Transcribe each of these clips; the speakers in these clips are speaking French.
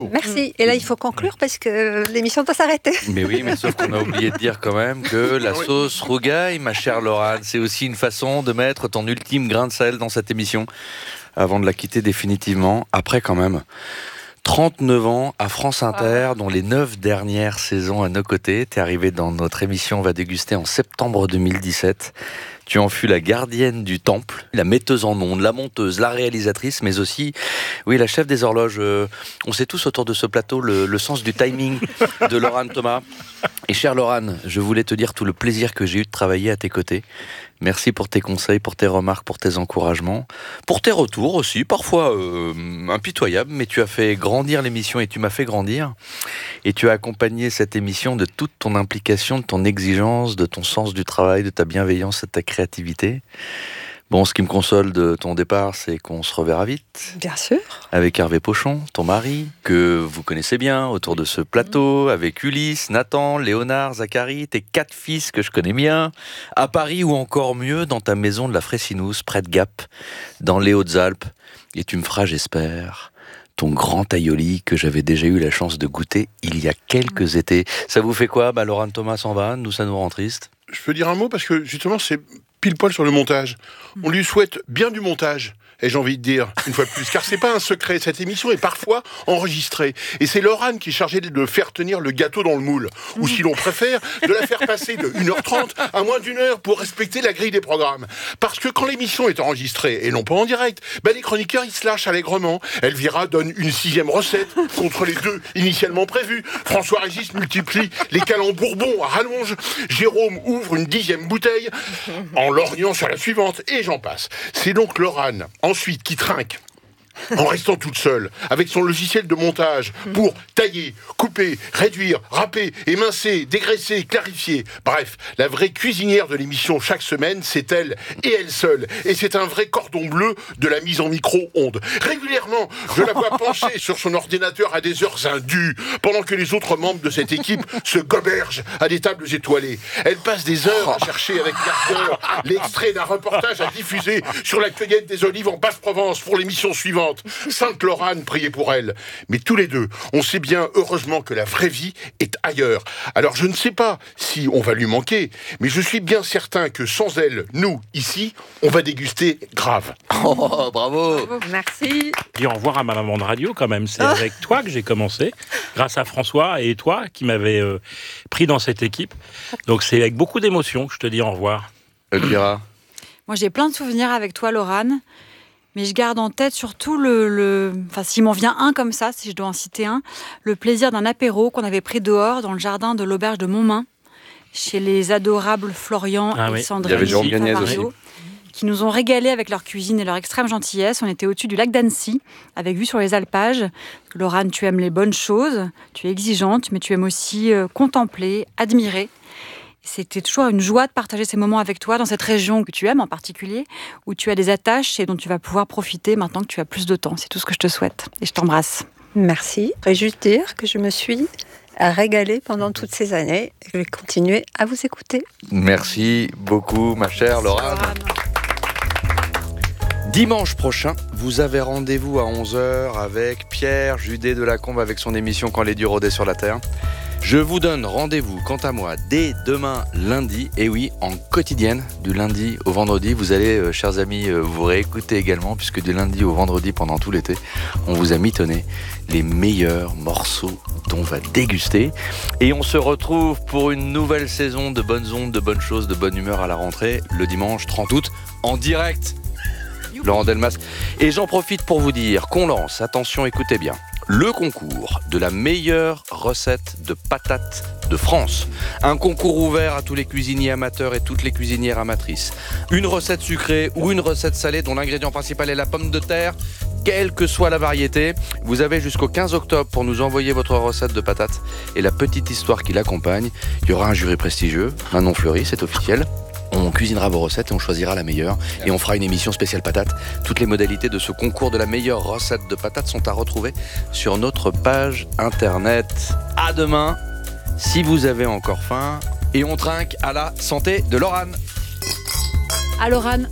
Merci. Et là, il faut conclure parce que l'émission doit s'arrêter. Mais oui, mais sauf qu'on a oublié de dire quand même que la sauce rougaille, ma chère Laurane, c'est aussi une façon de mettre ton ultime grain de sel dans cette émission avant de la quitter définitivement. Après, quand même, 39 ans à France Inter, dont les 9 dernières saisons à nos côtés. T'es arrivé dans notre émission On va déguster en septembre 2017. Tu en fus la gardienne du temple, la metteuse en ondes, la monteuse, la réalisatrice, mais aussi, oui, la chef des horloges. On sait tous autour de ce plateau le sens du timing de Laurane Thomas. Et chère Laurane, je voulais te dire tout le plaisir que j'ai eu de travailler à tes côtés. Merci pour tes conseils, pour tes remarques, pour tes encouragements, pour tes retours aussi, parfois impitoyables, mais tu as fait grandir l'émission et tu m'as fait grandir. Et tu as accompagné cette émission de toute ton implication, de ton exigence, de ton sens du travail, de ta bienveillance et de ta créativité. Bon, ce qui me console de ton départ, c'est qu'on se reverra vite. Bien sûr. Avec Hervé Pochon, ton mari, que vous connaissez bien, autour de ce plateau, avec Ulysse, Nathan, Léonard, Zachary, tes 4 fils que je connais bien, à Paris ou encore mieux, dans ta maison de la Fraissinouse, près de Gap, dans les Hautes-Alpes. Et tu me feras, j'espère, ton grand aioli que j'avais déjà eu la chance de goûter il y a quelques étés. Ça vous fait quoi ? Laurane Thomas s'en va, nous ça nous rend triste. Je peux dire un mot parce que justement c'est pile poil sur le montage. On lui souhaite bien du montage. Et j'ai envie de dire, une fois de plus, car c'est pas un secret, cette émission est parfois enregistrée. Et c'est Laurane qui est chargée de faire tenir le gâteau dans le moule. Ou si l'on préfère, de la faire passer de 1h30 à moins d'1 heure pour respecter la grille des programmes. Parce que quand l'émission est enregistrée, et non pas en direct, les chroniqueurs, ils se lâchent allègrement. Elvira donne une 6e recette contre les 2 initialement prévues. François-Régis multiplie les calembours bourbons à rallonge. Jérôme ouvre une 10e bouteille en lorgnant sur la suivante. Et j'en passe. C'est donc Laurane, ensuite, qui trinque, en restant toute seule, avec son logiciel de montage, pour tailler, couper, réduire, râper, émincer, dégraisser, clarifier. Bref, la vraie cuisinière de l'émission chaque semaine, c'est elle, et elle seule. Et c'est un vrai cordon bleu de la mise en micro-ondes. Régulièrement, je la vois pencher sur son ordinateur à des heures indues, pendant que les autres membres de cette équipe se gobergent à des tables étoilées. Elle passe des heures à chercher avec ardeur l'extrait d'un reportage à diffuser sur la cueillette des olives en Basse-Provence pour l'émission suivante. Sainte Laurane, priez pour elle. Mais tous les deux, on sait bien, heureusement, que la vraie vie est ailleurs. Alors je ne sais pas si on va lui manquer, mais je suis bien certain que sans elle, nous, ici, on va déguster grave. Oh, bravo. Merci. Dis au revoir à ma maman de radio quand même. C'est avec toi que j'ai commencé, grâce à François et toi qui m'avez pris dans cette équipe. Donc c'est avec beaucoup d'émotion que je te dis au revoir. Elvira. Moi j'ai plein de souvenirs avec toi, Laurane. Mais je garde en tête surtout enfin, s'il m'en vient un comme ça, si je dois en citer un, le plaisir d'un apéro qu'on avait pris dehors dans le jardin de l'auberge de Montmain, chez les adorables Florian et Sandrine. Il y avait Jérôme Gagnès aussi. Qui nous ont régalés avec leur cuisine et leur extrême gentillesse. On était au-dessus du lac d'Annecy, avec vue sur les alpages. Laurane, tu aimes les bonnes choses, tu es exigeante, mais tu aimes aussi contempler, admirer. C'était toujours une joie de partager ces moments avec toi dans cette région que tu aimes en particulier, où tu as des attaches et dont tu vas pouvoir profiter maintenant que tu as plus de temps. C'est tout ce que je te souhaite et je t'embrasse. Merci. Je vais juste dire que je me suis régalée pendant toutes ces années et je vais continuer à vous écouter. Merci beaucoup, ma chère Laurane. Dimanche prochain, vous avez rendez-vous à 11h avec Pierre Judet de Lacombe avec son émission Quand les dieux rôdaient sur la terre. Je vous donne rendez-vous, quant à moi, dès demain lundi, et oui, en quotidienne, du lundi au vendredi. Vous allez, chers amis, vous réécouter également, puisque du lundi au vendredi, pendant tout l'été, on vous a mitonné les meilleurs morceaux dont on va déguster. Et on se retrouve pour une nouvelle saison de bonnes ondes, de bonnes choses, de bonne humeur à la rentrée, le dimanche 30 août, en direct. Laurent Delmas. Et j'en profite pour vous dire qu'on lance, attention, écoutez bien, le concours de la meilleure recette de patates de France. Un concours ouvert à tous les cuisiniers amateurs et toutes les cuisinières amatrices. Une recette sucrée ou une recette salée dont l'ingrédient principal est la pomme de terre, quelle que soit la variété. Vous avez jusqu'au 15 octobre pour nous envoyer votre recette de patates et la petite histoire qui l'accompagne. Il y aura un jury prestigieux, Manon Fleury, c'est officiel. On cuisinera vos recettes et on choisira la meilleure. Et on fera une émission spéciale patates. Toutes les modalités de ce concours de la meilleure recette de patates sont à retrouver sur notre page internet. À demain, si vous avez encore faim. Et on trinque à la santé de Laurane. À Laurane.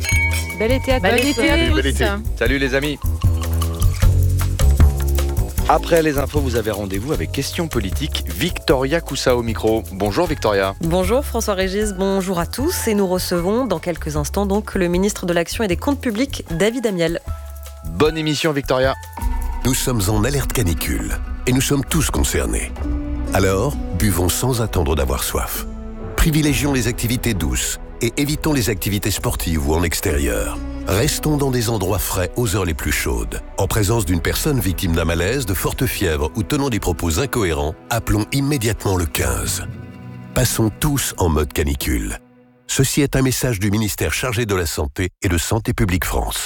Bel été à tous. Bel été. Salut les amis. Après les infos, vous avez rendez-vous avec Questions Politiques. Victoria Coussa au micro. Bonjour Victoria. Bonjour François-Régis, bonjour à tous. Et nous recevons dans quelques instants donc le ministre de l'Action et des Comptes Publics, David Amiel. Bonne émission Victoria. Nous sommes en alerte canicule et nous sommes tous concernés. Alors, buvons sans attendre d'avoir soif. Privilégions les activités douces et évitons les activités sportives ou en extérieur. Restons dans des endroits frais aux heures les plus chaudes. En présence d'une personne victime d'un malaise, de forte fièvre ou tenant des propos incohérents, appelons immédiatement le 15. Passons tous en mode canicule. Ceci est un message du ministère chargé de la Santé et de Santé publique France.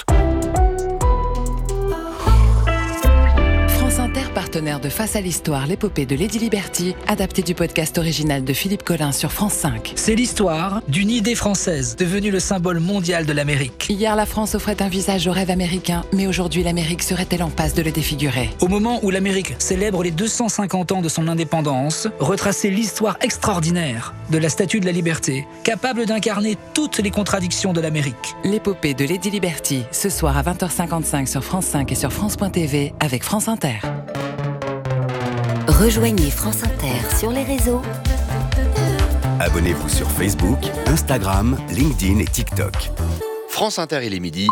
Partenaire de Face à l'Histoire, l'épopée de Lady Liberty, adapté du podcast original de Philippe Collin sur France 5. C'est l'histoire d'une idée française, devenue le symbole mondial de l'Amérique. Hier, la France offrait un visage au rêve américain, mais aujourd'hui, l'Amérique serait-elle en passe de le défigurer ? Au moment où l'Amérique célèbre les 250 ans de son indépendance, retracer l'histoire extraordinaire de la Statue de la Liberté, capable d'incarner toutes les contradictions de l'Amérique. L'épopée de Lady Liberty, ce soir à 20h55 sur France 5 et sur France.tv avec France Inter. Rejoignez France Inter sur les réseaux. Abonnez-vous sur Facebook, Instagram, LinkedIn et TikTok. France Inter, il est midi.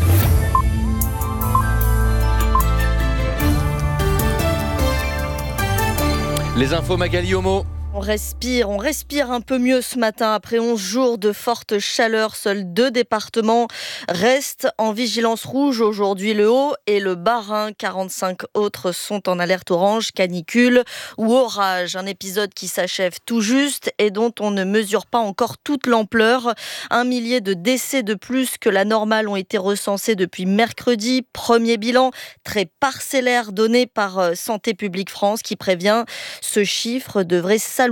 Les infos Magali Homo. On respire un peu mieux ce matin. Après 11 jours de forte chaleur, seuls 2 départements restent en vigilance rouge aujourd'hui, le Haut et le Bas-Rhin. 45 autres sont en alerte orange, canicule ou orage. Un épisode qui s'achève tout juste et dont on ne mesure pas encore toute l'ampleur. 1 millier de décès de plus que la normale ont été recensés depuis mercredi. Premier bilan très parcellaire donné par Santé publique France qui prévient ce chiffre devrait s'alourdir.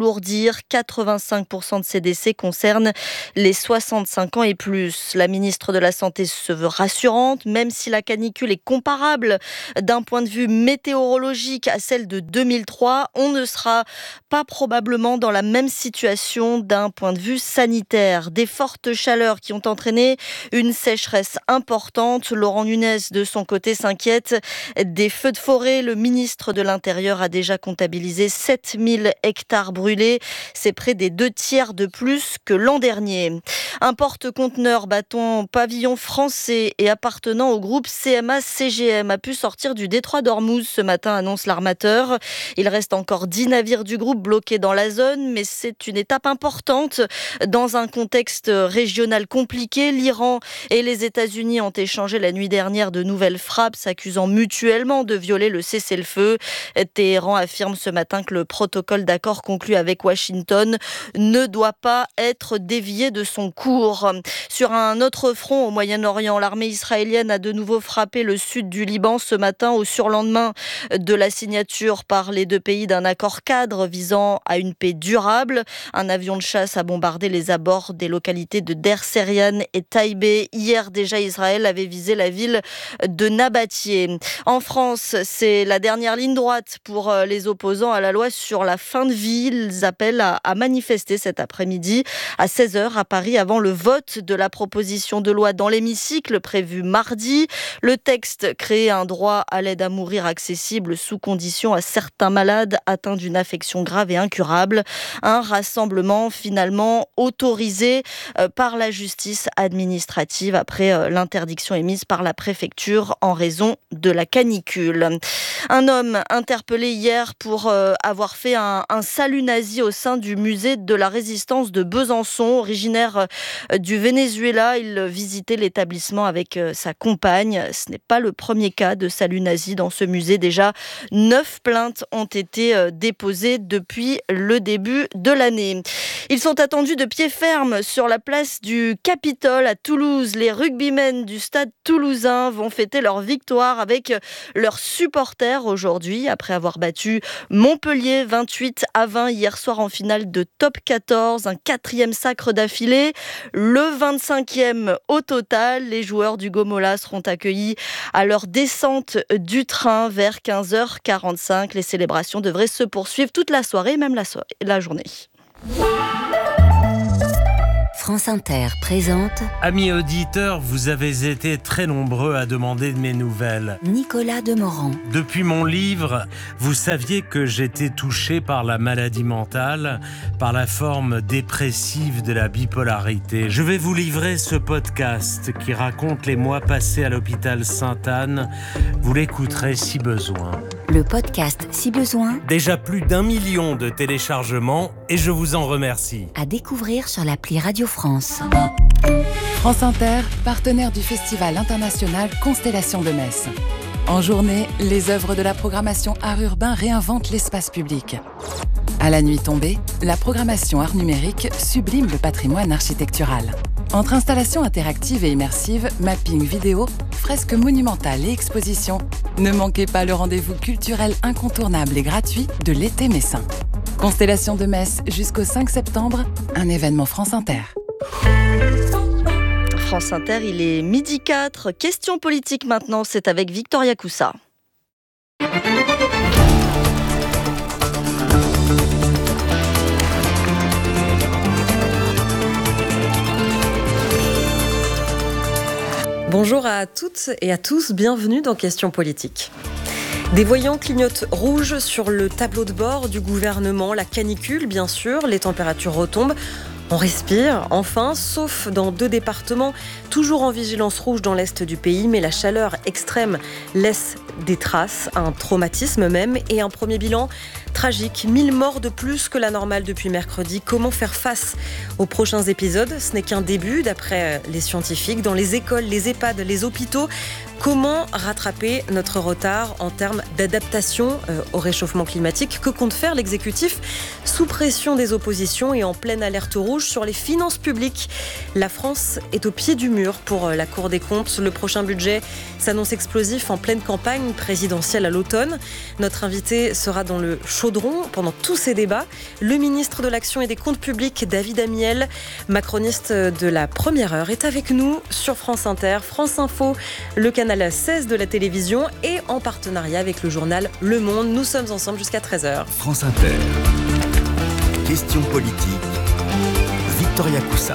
85% de ces décès concernent les 65 ans et plus. La ministre de la Santé se veut rassurante, même si la canicule est comparable d'un point de vue météorologique à celle de 2003, on ne sera pas probablement dans la même situation d'un point de vue sanitaire. Des fortes chaleurs qui ont entraîné une sécheresse importante. Laurent Nunez, de son côté, s'inquiète des feux de forêt. Le ministre de l'Intérieur a déjà comptabilisé 7000 hectares brûlés. C'est près des 2/3 de plus que l'an dernier. Un porte-conteneur battant pavillon français et appartenant au groupe CMA-CGM a pu sortir du détroit d'Ormuz ce matin, annonce l'armateur. Il reste encore 10 navires du groupe bloqués dans la zone, mais c'est une étape importante dans un contexte régional compliqué. L'Iran et les États-Unis ont échangé la nuit dernière de nouvelles frappes, s'accusant mutuellement de violer le cessez-le-feu. Téhéran affirme ce matin que le protocole d'accord conclu avec Washington ne doit pas être dévié de son cours. Sur un autre front au Moyen-Orient, l'armée israélienne a de nouveau frappé le sud du Liban ce matin au surlendemain de la signature par les 2 pays d'un accord cadre visant à une paix durable. Un avion de chasse a bombardé les abords des localités de Der Serian et Taïbé. Hier déjà, Israël avait visé la ville de Nabatieh. En France, c'est la dernière ligne droite pour les opposants à la loi sur la fin de vie. Ils appellent à manifester cet après-midi à 16h à Paris avant le vote de la proposition de loi dans l'hémicycle prévu mardi. Le texte crée un droit à l'aide à mourir accessible sous condition à certains malades atteints d'une affection grave et incurable. Un rassemblement finalement autorisé par la justice administrative après l'interdiction émise par la préfecture en raison de la canicule. Un homme interpellé hier pour avoir fait un salut nazi au sein du musée de la résistance de Besançon. Originaire du Venezuela, il visitait l'établissement avec sa compagne. Ce n'est pas le premier cas de salut nazi dans ce musée. Déjà, 9 plaintes ont été déposées depuis le début de l'année. Ils sont attendus de pied ferme sur la place du Capitole à Toulouse. Les rugbymen du stade toulousain vont fêter leur victoire avec leurs supporters aujourd'hui, après avoir battu Montpellier 28-20 hier soir en finale de top 14, un 4e sacre d'affilée, le 25e au total. Les joueurs du Gomola seront accueillis à leur descente du train vers 15h45. Les célébrations devraient se poursuivre toute la soirée, même la journée. France Inter présente Amis auditeurs, vous avez été très nombreux à demander de mes nouvelles. Nicolas Demorand. Depuis mon livre, vous saviez que j'étais touché par la maladie mentale, par la forme dépressive de la bipolarité. Je vais vous livrer ce podcast qui raconte les mois passés à l'hôpital Sainte-Anne. Vous l'écouterez si besoin. Le podcast Si besoin. Déjà plus d'1 million de téléchargements et je vous en remercie. À découvrir sur l'appli Radio France. France Inter, partenaire du Festival international Constellation de Metz. En journée, les œuvres de la programmation Art urbain réinventent l'espace public. À la nuit tombée, la programmation art numérique sublime le patrimoine architectural. Entre installations interactives et immersives, mapping vidéo, fresques monumentales et expositions, ne manquez pas le rendez-vous culturel incontournable et gratuit de l'été messin. Constellation de Metz jusqu'au 5 septembre, un événement France Inter. France Inter, il est 12h04. Question politique maintenant, c'est avec Victoria Coussa. Bonjour à toutes et à tous, bienvenue dans Questions politiques. Des voyants clignotent rouge sur le tableau de bord du gouvernement, la canicule bien sûr, les températures retombent. On respire, enfin, sauf dans 2 départements, toujours en vigilance rouge dans l'est du pays, mais la chaleur extrême laisse des traces, un traumatisme même, et un premier bilan tragique. 1000 morts de plus que la normale depuis mercredi. Comment faire face aux prochains épisodes ? Ce n'est qu'un début, d'après les scientifiques. Dans les écoles, les EHPAD, les hôpitaux, comment rattraper notre retard en termes d'adaptation au réchauffement climatique ? Que compte faire l'exécutif sous pression des oppositions et en pleine alerte rouge sur les finances publiques ? La France est au pied du mur pour la Cour des comptes. Le prochain budget s'annonce explosif en pleine campagne présidentielle à l'automne. Notre invité sera dans le chaudron pendant tous ces débats. Le ministre de l'Action et des Comptes publics, David Amiel, macroniste de la première heure, est avec nous sur France Inter, France Info, le canal 16 de la télévision et en partenariat avec le journal Le Monde. Nous sommes ensemble jusqu'à 13h. France Inter. Questions politiques. Victoria Coussa.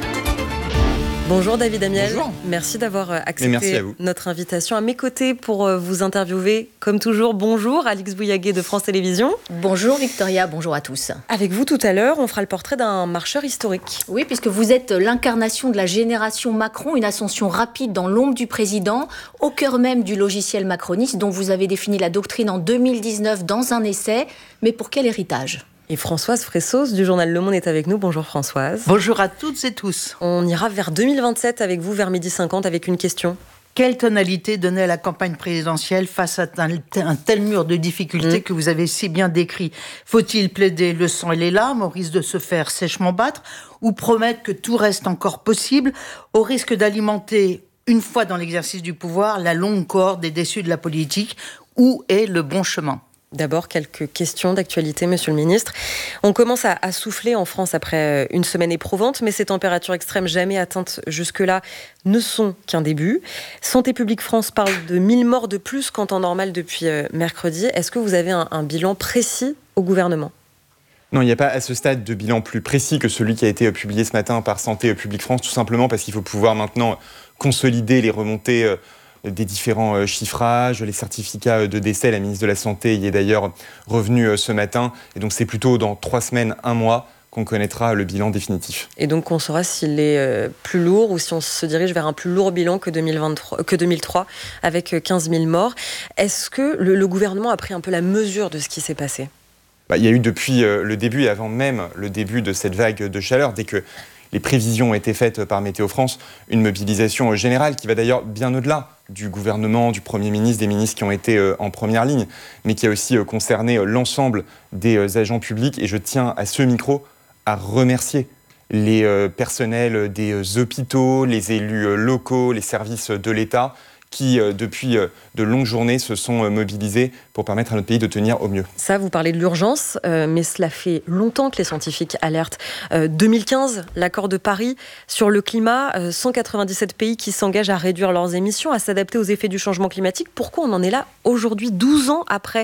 Bonjour David Amiel. Bonjour. Merci d'avoir accepté notre invitation. À mes côtés pour vous interviewer, comme toujours, bonjour Alix Bouillaguet de France Télévisions. Bonjour Victoria, bonjour à tous. Avec vous tout à l'heure, on fera le portrait d'un marcheur historique. Oui, puisque vous êtes l'incarnation de la génération Macron, une ascension rapide dans l'ombre du président, au cœur même du logiciel macroniste dont vous avez défini la doctrine en 2019 dans un essai. Mais pour quel héritage ? Et Françoise Fressos du journal Le Monde est avec nous. Bonjour Françoise. Bonjour à toutes et tous. On ira vers 2027 avec vous, vers 12h50, avec une question. Quelle tonalité donner à la campagne présidentielle face à un tel mur de difficultés que vous avez si bien décrit ? Faut-il plaider le sang et les larmes au risque de se faire sèchement battre ou promettre que tout reste encore possible au risque d'alimenter, une fois dans l'exercice du pouvoir, la longue corde des déçus de la politique ? Où est le bon chemin ? D'abord, quelques questions d'actualité, Monsieur le Ministre. On commence à souffler en France après une semaine éprouvante, mais ces températures extrêmes jamais atteintes jusque-là ne sont qu'un début. Santé publique France parle de 1000 morts de plus qu'en temps normal depuis mercredi. Est-ce que vous avez un bilan précis au gouvernement ? Non, il n'y a pas à ce stade de bilan plus précis que celui qui a été publié ce matin par Santé publique France, tout simplement parce qu'il faut pouvoir maintenant consolider les remontées des différents chiffrages, les certificats de décès. La ministre de la Santé y est d'ailleurs revenue ce matin. Et donc c'est plutôt dans 3 semaines, 1 mois qu'on connaîtra le bilan définitif. Et donc on saura s'il est plus lourd ou si on se dirige vers un plus lourd bilan que 2003 avec 15 000 morts. Est-ce que le gouvernement a pris un peu la mesure de ce qui s'est passé ? Il y a eu depuis le début et avant même le début de cette vague de chaleur, dès que les prévisions ont été faites par Météo France, une mobilisation générale qui va d'ailleurs bien au-delà du gouvernement, du Premier ministre, des ministres qui ont été en première ligne, mais qui a aussi concerné l'ensemble des agents publics. Et je tiens à ce micro à remercier les personnels des hôpitaux, les élus locaux, les services de l'État, qui, depuis de longues journées, se sont mobilisés pour permettre à notre pays de tenir au mieux. Ça, vous parlez de l'urgence, mais cela fait longtemps que les scientifiques alertent. 2015, l'accord de Paris sur le climat, 197 pays qui s'engagent à réduire leurs émissions, à s'adapter aux effets du changement climatique. Pourquoi on en est là aujourd'hui, 12 ans après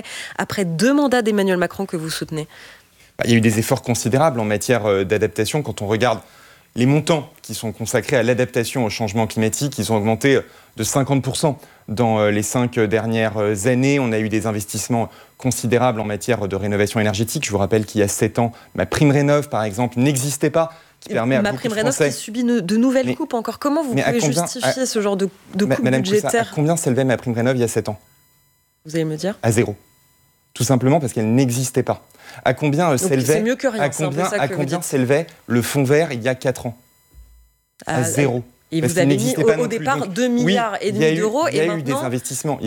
2 mandats d'Emmanuel Macron que vous soutenez ? Il y a eu des efforts considérables en matière d'adaptation. Quand on regarde les montants qui sont consacrés à l'adaptation au changement climatique, ils ont augmenté de 50% dans les 5 dernières années. On a eu des investissements considérables en matière de rénovation énergétique. Je vous rappelle qu'il y a 7 ans, MaPrimeRénov', par exemple, n'existait pas. Qui permet à MaPrimeRénov' qui subit de nouvelles coupes encore. Comment vous pouvez justifier ce genre de coupes budgétaires ? À combien s'élevait MaPrimeRénov' il y a 7 ans ? Vous allez me dire ? À 0. Tout simplement parce qu'elle n'existait pas. À combien s'élevait, c'est mieux que rien, à combien s'élevait le fonds vert il y a 4 ans ? À 0. Et vous avez mis au départ 2 milliards et demi d'euros et maintenant... Il y a eu des investissements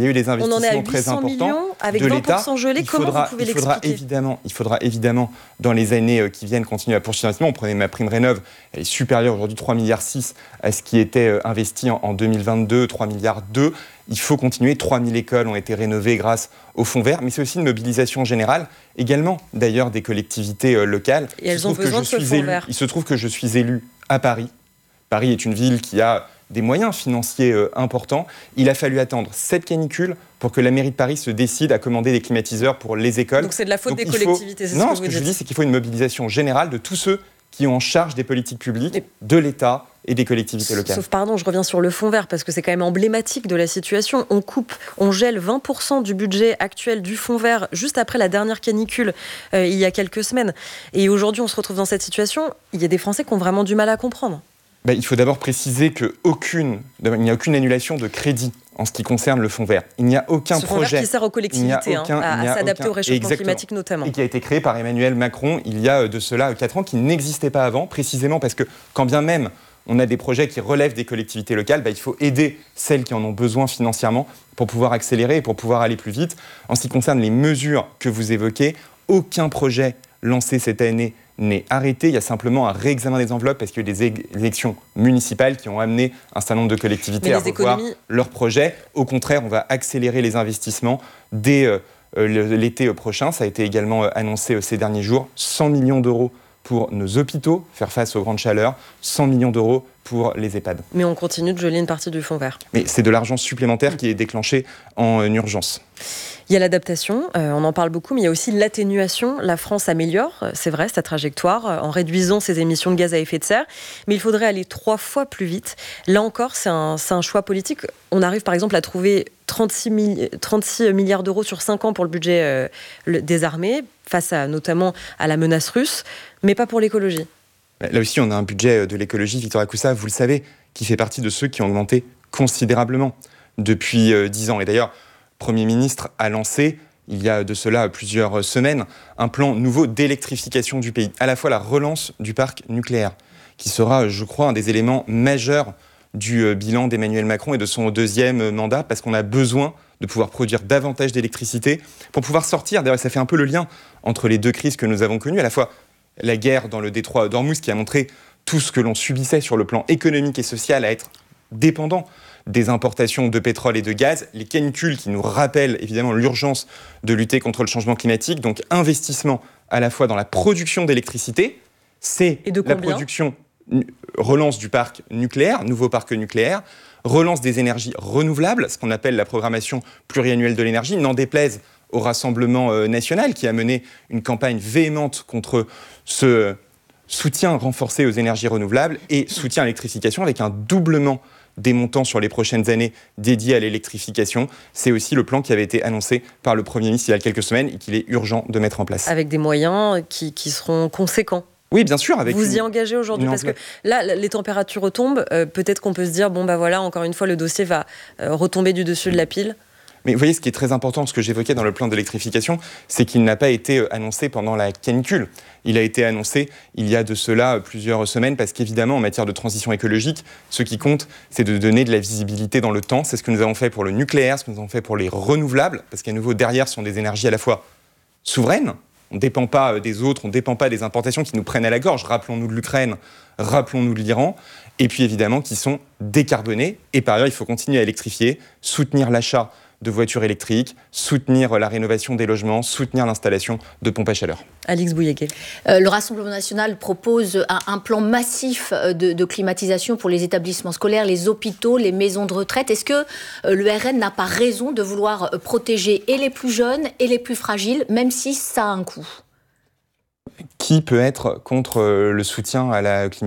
très importants avec de l'État. 20% gelés. Comment vous pouvez l'expliquer ? Il faudra évidemment, dans les années qui viennent, continuer à poursuivre l'investissement. On prenait MaPrimeRénov', elle est supérieure aujourd'hui 3,6 milliards à ce qui était investi en 2022, 3,2 milliards. Il faut continuer. 3000 écoles ont été rénovées grâce au fonds vert, mais c'est aussi une mobilisation générale, également d'ailleurs des collectivités locales. Et elles ont besoin de ce fonds vert. Il se trouve que je suis élu à Paris. Paris est une ville qui a des moyens financiers importants. Il a fallu attendre 7 canicules pour que la mairie de Paris se décide à commander des climatiseurs pour les écoles. Donc c'est de la faute des collectivités, c'est Non, ce que vous dites. je dis, c'est qu'il faut une mobilisation générale de tous ceux qui ont en charge des politiques publiques, de l'État et des collectivités locales. Sauf, pardon, je reviens sur le fonds vert, parce que c'est quand même emblématique de la situation. On gèle 20% du budget actuel du fonds vert juste après la dernière canicule, il y a quelques semaines. Et aujourd'hui, on se retrouve dans cette situation. Il y a des Français qui ont vraiment du mal à comprendre. Il faut d'abord préciser qu'il n'y a aucune annulation de crédit en ce qui concerne le fonds vert. Il n'y a aucun projet... Ce fonds vert qui sert aux collectivités à s'adapter au réchauffement climatique notamment. Et qui a été créé par Emmanuel Macron il y a de cela 4 ans, qui n'existait pas avant, précisément parce que quand bien même on a des projets qui relèvent des collectivités locales, il faut aider celles qui en ont besoin financièrement pour pouvoir accélérer et pour pouvoir aller plus vite. En ce qui concerne les mesures que vous évoquez, aucun projet lancé cette année n'est arrêté. Il y a simplement un réexamen des enveloppes parce qu'il y a eu des élections municipales qui ont amené un certain nombre de collectivités à revoir leurs projets. Au contraire, on va accélérer les investissements dès l'été prochain. Ça a été également annoncé ces derniers jours. 100 millions d'euros pour nos hôpitaux, faire face aux grandes chaleurs. 100 millions d'euros pour les EHPAD. Mais on continue de geler une partie du fonds vert. Mais c'est de l'argent supplémentaire qui est déclenché en urgence. Il y a l'adaptation, on en parle beaucoup, mais il y a aussi l'atténuation. La France améliore, c'est vrai, sa trajectoire en réduisant ses émissions de gaz à effet de serre, mais il faudrait aller 3 fois plus vite. Là encore, c'est un choix politique. On arrive par exemple à trouver 36 milliards d'euros sur 5 ans pour le budget des armées, face notamment à la menace russe, mais pas pour l'écologie. Là aussi, on a un budget de l'écologie, Victoria Coussa, vous le savez, qui fait partie de ceux qui ont augmenté considérablement depuis 10 ans. Et d'ailleurs, le Premier ministre a lancé, il y a de cela plusieurs semaines, un plan nouveau d'électrification du pays. À la fois la relance du parc nucléaire, qui sera, je crois, un des éléments majeurs du bilan d'Emmanuel Macron et de son 2e mandat, parce qu'on a besoin de pouvoir produire davantage d'électricité pour pouvoir sortir. D'ailleurs, ça fait un peu le lien entre les 2 crises que nous avons connues, à la fois la guerre dans le détroit d'Ormuz, qui a montré tout ce que l'on subissait sur le plan économique et social à être dépendant des importations de pétrole et de gaz, les canicules qui nous rappellent évidemment l'urgence de lutter contre le changement climatique, donc investissement à la fois dans la production d'électricité, c'est la production, relance du parc nucléaire, nouveau parc nucléaire, relance des énergies renouvelables, ce qu'on appelle la programmation pluriannuelle de l'énergie, n'en déplaise au Rassemblement national qui a mené une campagne véhémente contre ce soutien renforcé aux énergies renouvelables et soutien à l'électrification avec un doublement des montants sur les prochaines années dédiés à l'électrification. C'est aussi le plan qui avait été annoncé par le Premier ministre il y a quelques semaines et qu'il est urgent de mettre en place. Avec des moyens qui seront conséquents. Oui, bien sûr. Vous y engagez aujourd'hui parce que là, les températures retombent. Peut-être qu'on peut se dire, voilà, encore une fois, le dossier va retomber du dessus de la pile. Mais vous voyez, ce qui est très important, ce que j'évoquais dans le plan d'électrification, c'est qu'il n'a pas été annoncé pendant la canicule. Il a été annoncé il y a de cela plusieurs semaines, parce qu'évidemment, en matière de transition écologique, ce qui compte, c'est de donner de la visibilité dans le temps. C'est ce que nous avons fait pour le nucléaire, ce que nous avons fait pour les renouvelables, parce qu'à nouveau, derrière, ce sont des énergies à la fois souveraines. On ne dépend pas des autres, on ne dépend pas des importations qui nous prennent à la gorge. Rappelons-nous de l'Ukraine, rappelons-nous de l'Iran. Et puis évidemment, qui sont décarbonées. Et par ailleurs, il faut continuer à électrifier, soutenir l'achat de voitures électriques, soutenir la rénovation des logements, soutenir l'installation de pompes à chaleur. Alix Bouilléguet. Le Rassemblement national propose un plan massif de climatisation pour les établissements scolaires, les hôpitaux, les maisons de retraite. Est-ce que le RN n'a pas raison de vouloir protéger et les plus jeunes et les plus fragiles, même si ça a un coût ? Qui peut être contre le soutien à la climatisation ?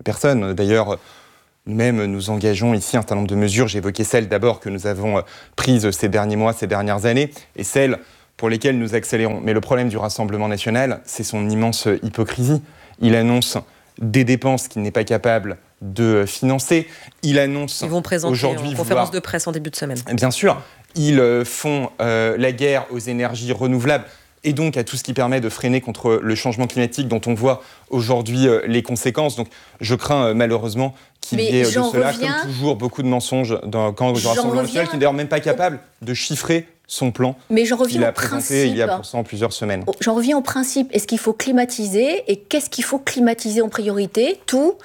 personne. D'ailleurs, nous-mêmes, nous engageons ici un certain nombre de mesures. J'ai évoqué celles d'abord que nous avons prises ces derniers mois, ces dernières années, et celles pour lesquelles nous accélérons. Mais le problème du Rassemblement national, c'est son immense hypocrisie. Il annonce des dépenses qu'il n'est pas capable de financer. Il annonce Ils vont présenter aujourd'hui en conférence de presse en début de semaine. Bien sûr, ils font la guerre aux énergies renouvelables et donc à tout ce qui permet de freiner contre le changement climatique dont on voit aujourd'hui les conséquences. Donc je crains malheureusement qu'il y ait de cela, comme toujours, beaucoup de mensonges dans le camp du Rassemblement national, qui n'est d'ailleurs même pas capable de chiffrer son plan. Mais j'en reviens qu'il a au présenté principe. il y a pour ça en plusieurs semaines. J'en reviens au principe. Est-ce qu'il faut climatiser et qu'est-ce qu'il faut climatiser en priorité? Tout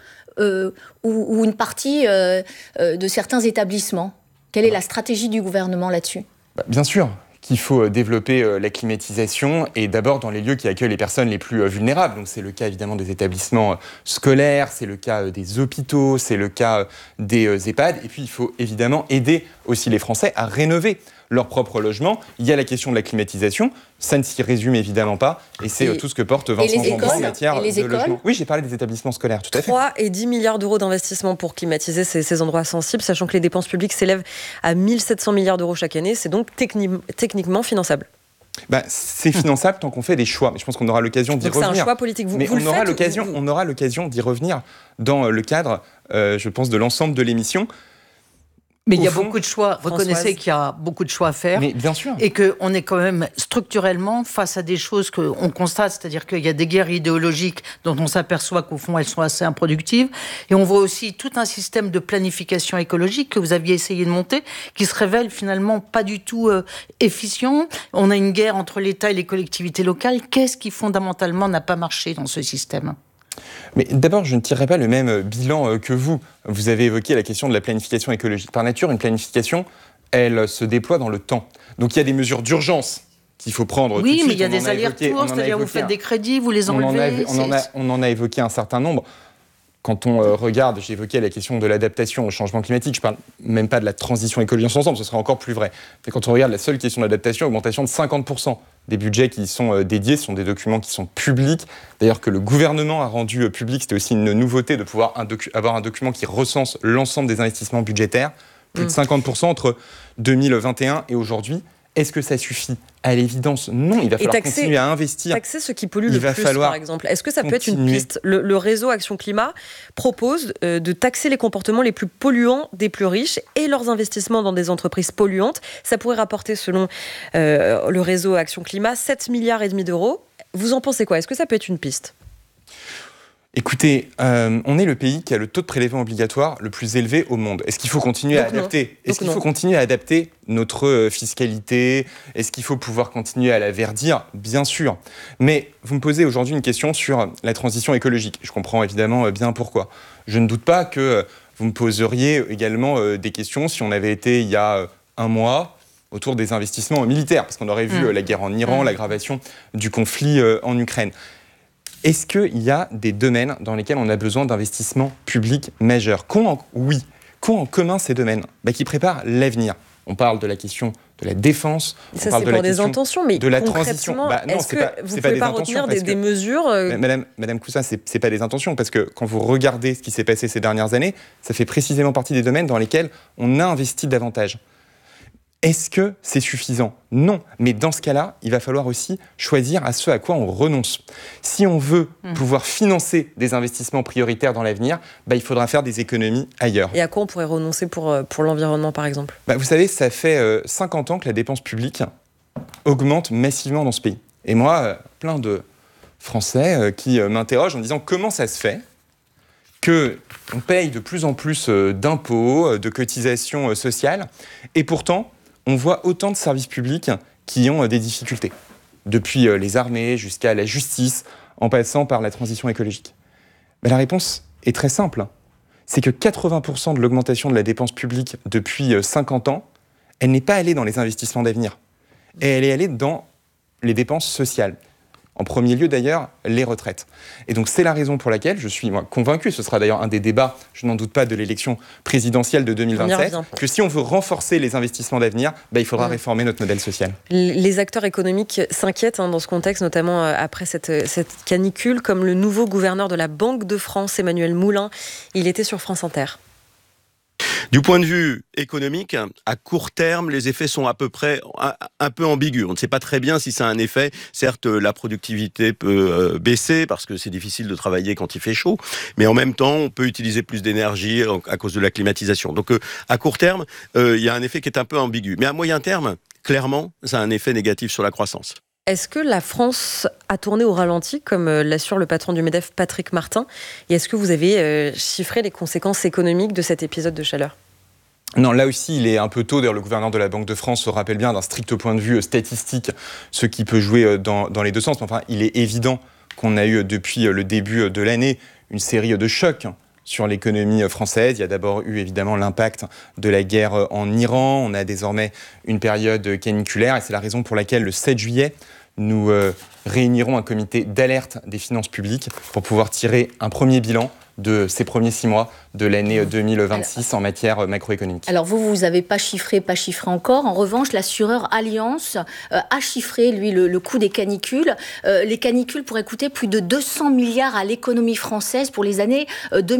ou une partie de certains établissements? Quelle est la stratégie du gouvernement là-dessus? Bien sûr qu'il faut développer la climatisation et d'abord dans les lieux qui accueillent les personnes les plus vulnérables. Donc c'est le cas évidemment des établissements scolaires, c'est le cas des hôpitaux, c'est le cas des EHPAD. Et puis il faut évidemment aider aussi les Français à rénover leur propre logement. Il y a la question de la climatisation, ça ne s'y résume évidemment pas, et c'est tout ce que porte Vincent Jeanbrun en matière de logement. Oui, j'ai parlé des établissements scolaires, tout à fait. 3 et 10 milliards d'euros d'investissement pour climatiser ces endroits sensibles, sachant que les dépenses publiques s'élèvent à 1700 milliards d'euros chaque année, c'est donc techniquement finançable. C'est finançable tant qu'on fait des choix, mais je pense qu'on aura l'occasion d'y revenir. C'est un choix politique, on aura l'occasion d'y revenir dans le cadre, je pense, de l'ensemble de l'émission. Mais il y a beaucoup de choix. Reconnaissez qu'il y a beaucoup de choix à faire. Mais bien sûr. Et qu'on est quand même structurellement face à des choses qu'on constate, c'est-à-dire qu'il y a des guerres idéologiques dont on s'aperçoit qu'au fond, elles sont assez improductives. Et on voit aussi tout un système de planification écologique que vous aviez essayé de monter, qui se révèle finalement pas du tout efficient. On a une guerre entre l'État et les collectivités locales. Qu'est-ce qui fondamentalement n'a pas marché dans ce système ? Mais d'abord, je ne tirerai pas le même bilan que vous. Vous avez évoqué la question de la planification écologique. Par nature, une planification, elle se déploie dans le temps. Donc il y a des mesures d'urgence qu'il faut prendre tout de suite. Oui, mais il y a des allers-retours, c'est-à-dire vous faites des crédits, vous les enlevez. On en a évoqué un certain nombre. Quand on regarde, j'ai évoqué la question de l'adaptation au changement climatique, je ne parle même pas de la transition écologique ensemble, ce serait encore plus vrai. Mais quand on regarde la seule question de l'adaptation, augmentation de 50% des budgets qui y sont dédiés, ce sont des documents qui sont publics, d'ailleurs que le gouvernement a rendu public, c'était aussi une nouveauté de pouvoir avoir un document qui recense l'ensemble des investissements budgétaires, plus de 50% entre 2021 et aujourd'hui. Est-ce que ça suffit? À l'évidence, non. Il va falloir continuer à investir. Taxer ceux qui polluent le plus, par exemple. Est-ce que ça peut être une piste? Le réseau Action Climat propose de taxer les comportements les plus polluants des plus riches et leurs investissements dans des entreprises polluantes. Ça pourrait rapporter, selon le réseau Action Climat, 7,5 milliards d'euros. Vous en pensez quoi? Est-ce que ça peut être une piste? Écoutez, on est le pays qui a le taux de prélèvement obligatoire le plus élevé au monde. Est-ce qu'il faut continuer à adapter? Est-ce qu'il faut continuer à adapter notre fiscalité? Est-ce qu'il faut pouvoir continuer à la verdir? Bien sûr. Mais vous me posez aujourd'hui une question sur la transition écologique. Je comprends évidemment bien pourquoi. Je ne doute pas que vous me poseriez également des questions si on avait été il y a un mois autour des investissements militaires, parce qu'on aurait vu la guerre en Iran, l'aggravation du conflit en Ukraine. Est-ce qu'il y a des domaines dans lesquels on a besoin d'investissements publics majeurs? Oui. Qu'ont en commun ces domaines? Qui préparent l'avenir. On parle de la question de la défense, on parle de la question intentions, mais de la transition. Non, est-ce que vous ne pouvez pas retenir des mesures Madame Cousin, c'est pas des intentions, parce que quand vous regardez ce qui s'est passé ces dernières années, ça fait précisément partie des domaines dans lesquels on a investi davantage. Est-ce que c'est suffisant? Non. Mais dans ce cas-là, il va falloir aussi choisir à ce à quoi on renonce. Si on veut pouvoir financer des investissements prioritaires dans l'avenir, il faudra faire des économies ailleurs. Et à quoi on pourrait renoncer pour l'environnement, par exemple? Vous savez, ça fait 50 ans que la dépense publique augmente massivement dans ce pays. Et moi, plein de Français qui m'interrogent en disant comment ça se fait qu'on paye de plus en plus d'impôts, de cotisations sociales, et pourtant, on voit autant de services publics qui ont des difficultés, depuis les armées jusqu'à la justice, en passant par la transition écologique. La réponse est très simple. C'est que 80% de l'augmentation de la dépense publique depuis 50 ans, elle n'est pas allée dans les investissements d'avenir. Et elle est allée dans les dépenses sociales. En premier lieu d'ailleurs, les retraites. Et donc c'est la raison pour laquelle je suis convaincu, ce sera d'ailleurs un des débats, je n'en doute pas, de l'élection présidentielle de 2027, que si on veut renforcer les investissements d'avenir, il faudra réformer notre modèle social. Les acteurs économiques s'inquiètent dans ce contexte, notamment après cette canicule, comme le nouveau gouverneur de la Banque de France, Emmanuel Moulin. Il était sur France Inter. Du point de vue économique, à court terme, les effets sont à peu près un peu ambigus. On ne sait pas très bien si ça a un effet. Certes, la productivité peut baisser parce que c'est difficile de travailler quand il fait chaud, mais en même temps, on peut utiliser plus d'énergie à cause de la climatisation. Donc, à court terme, il y a un effet qui est un peu ambigu. Mais à moyen terme, clairement, ça a un effet négatif sur la croissance. Est-ce que la France a tourné au ralenti, comme l'assure le patron du MEDEF, Patrick Martin ? Et est-ce que vous avez chiffré les conséquences économiques de cet épisode de chaleur ? Non, là aussi, il est un peu tôt. D'ailleurs, le gouverneur de la Banque de France se rappelle bien d'un strict point de vue statistique, ce qui peut jouer dans les deux sens. Mais enfin, il est évident qu'on a eu, depuis le début de l'année, une série de chocs sur l'économie française. Il y a d'abord eu évidemment l'impact de la guerre en Iran. On a désormais une période caniculaire et c'est la raison pour laquelle le 7 juillet, nous réunirons un comité d'alerte des finances publiques pour pouvoir tirer un premier bilan de ces premiers 6 mois de l'année 2026 en matière macroéconomique. Alors vous n'avez pas chiffré encore. En revanche, l'assureur Allianz a chiffré, lui, le coût des canicules. Les canicules pourraient coûter plus de 200 milliards à l'économie française pour les années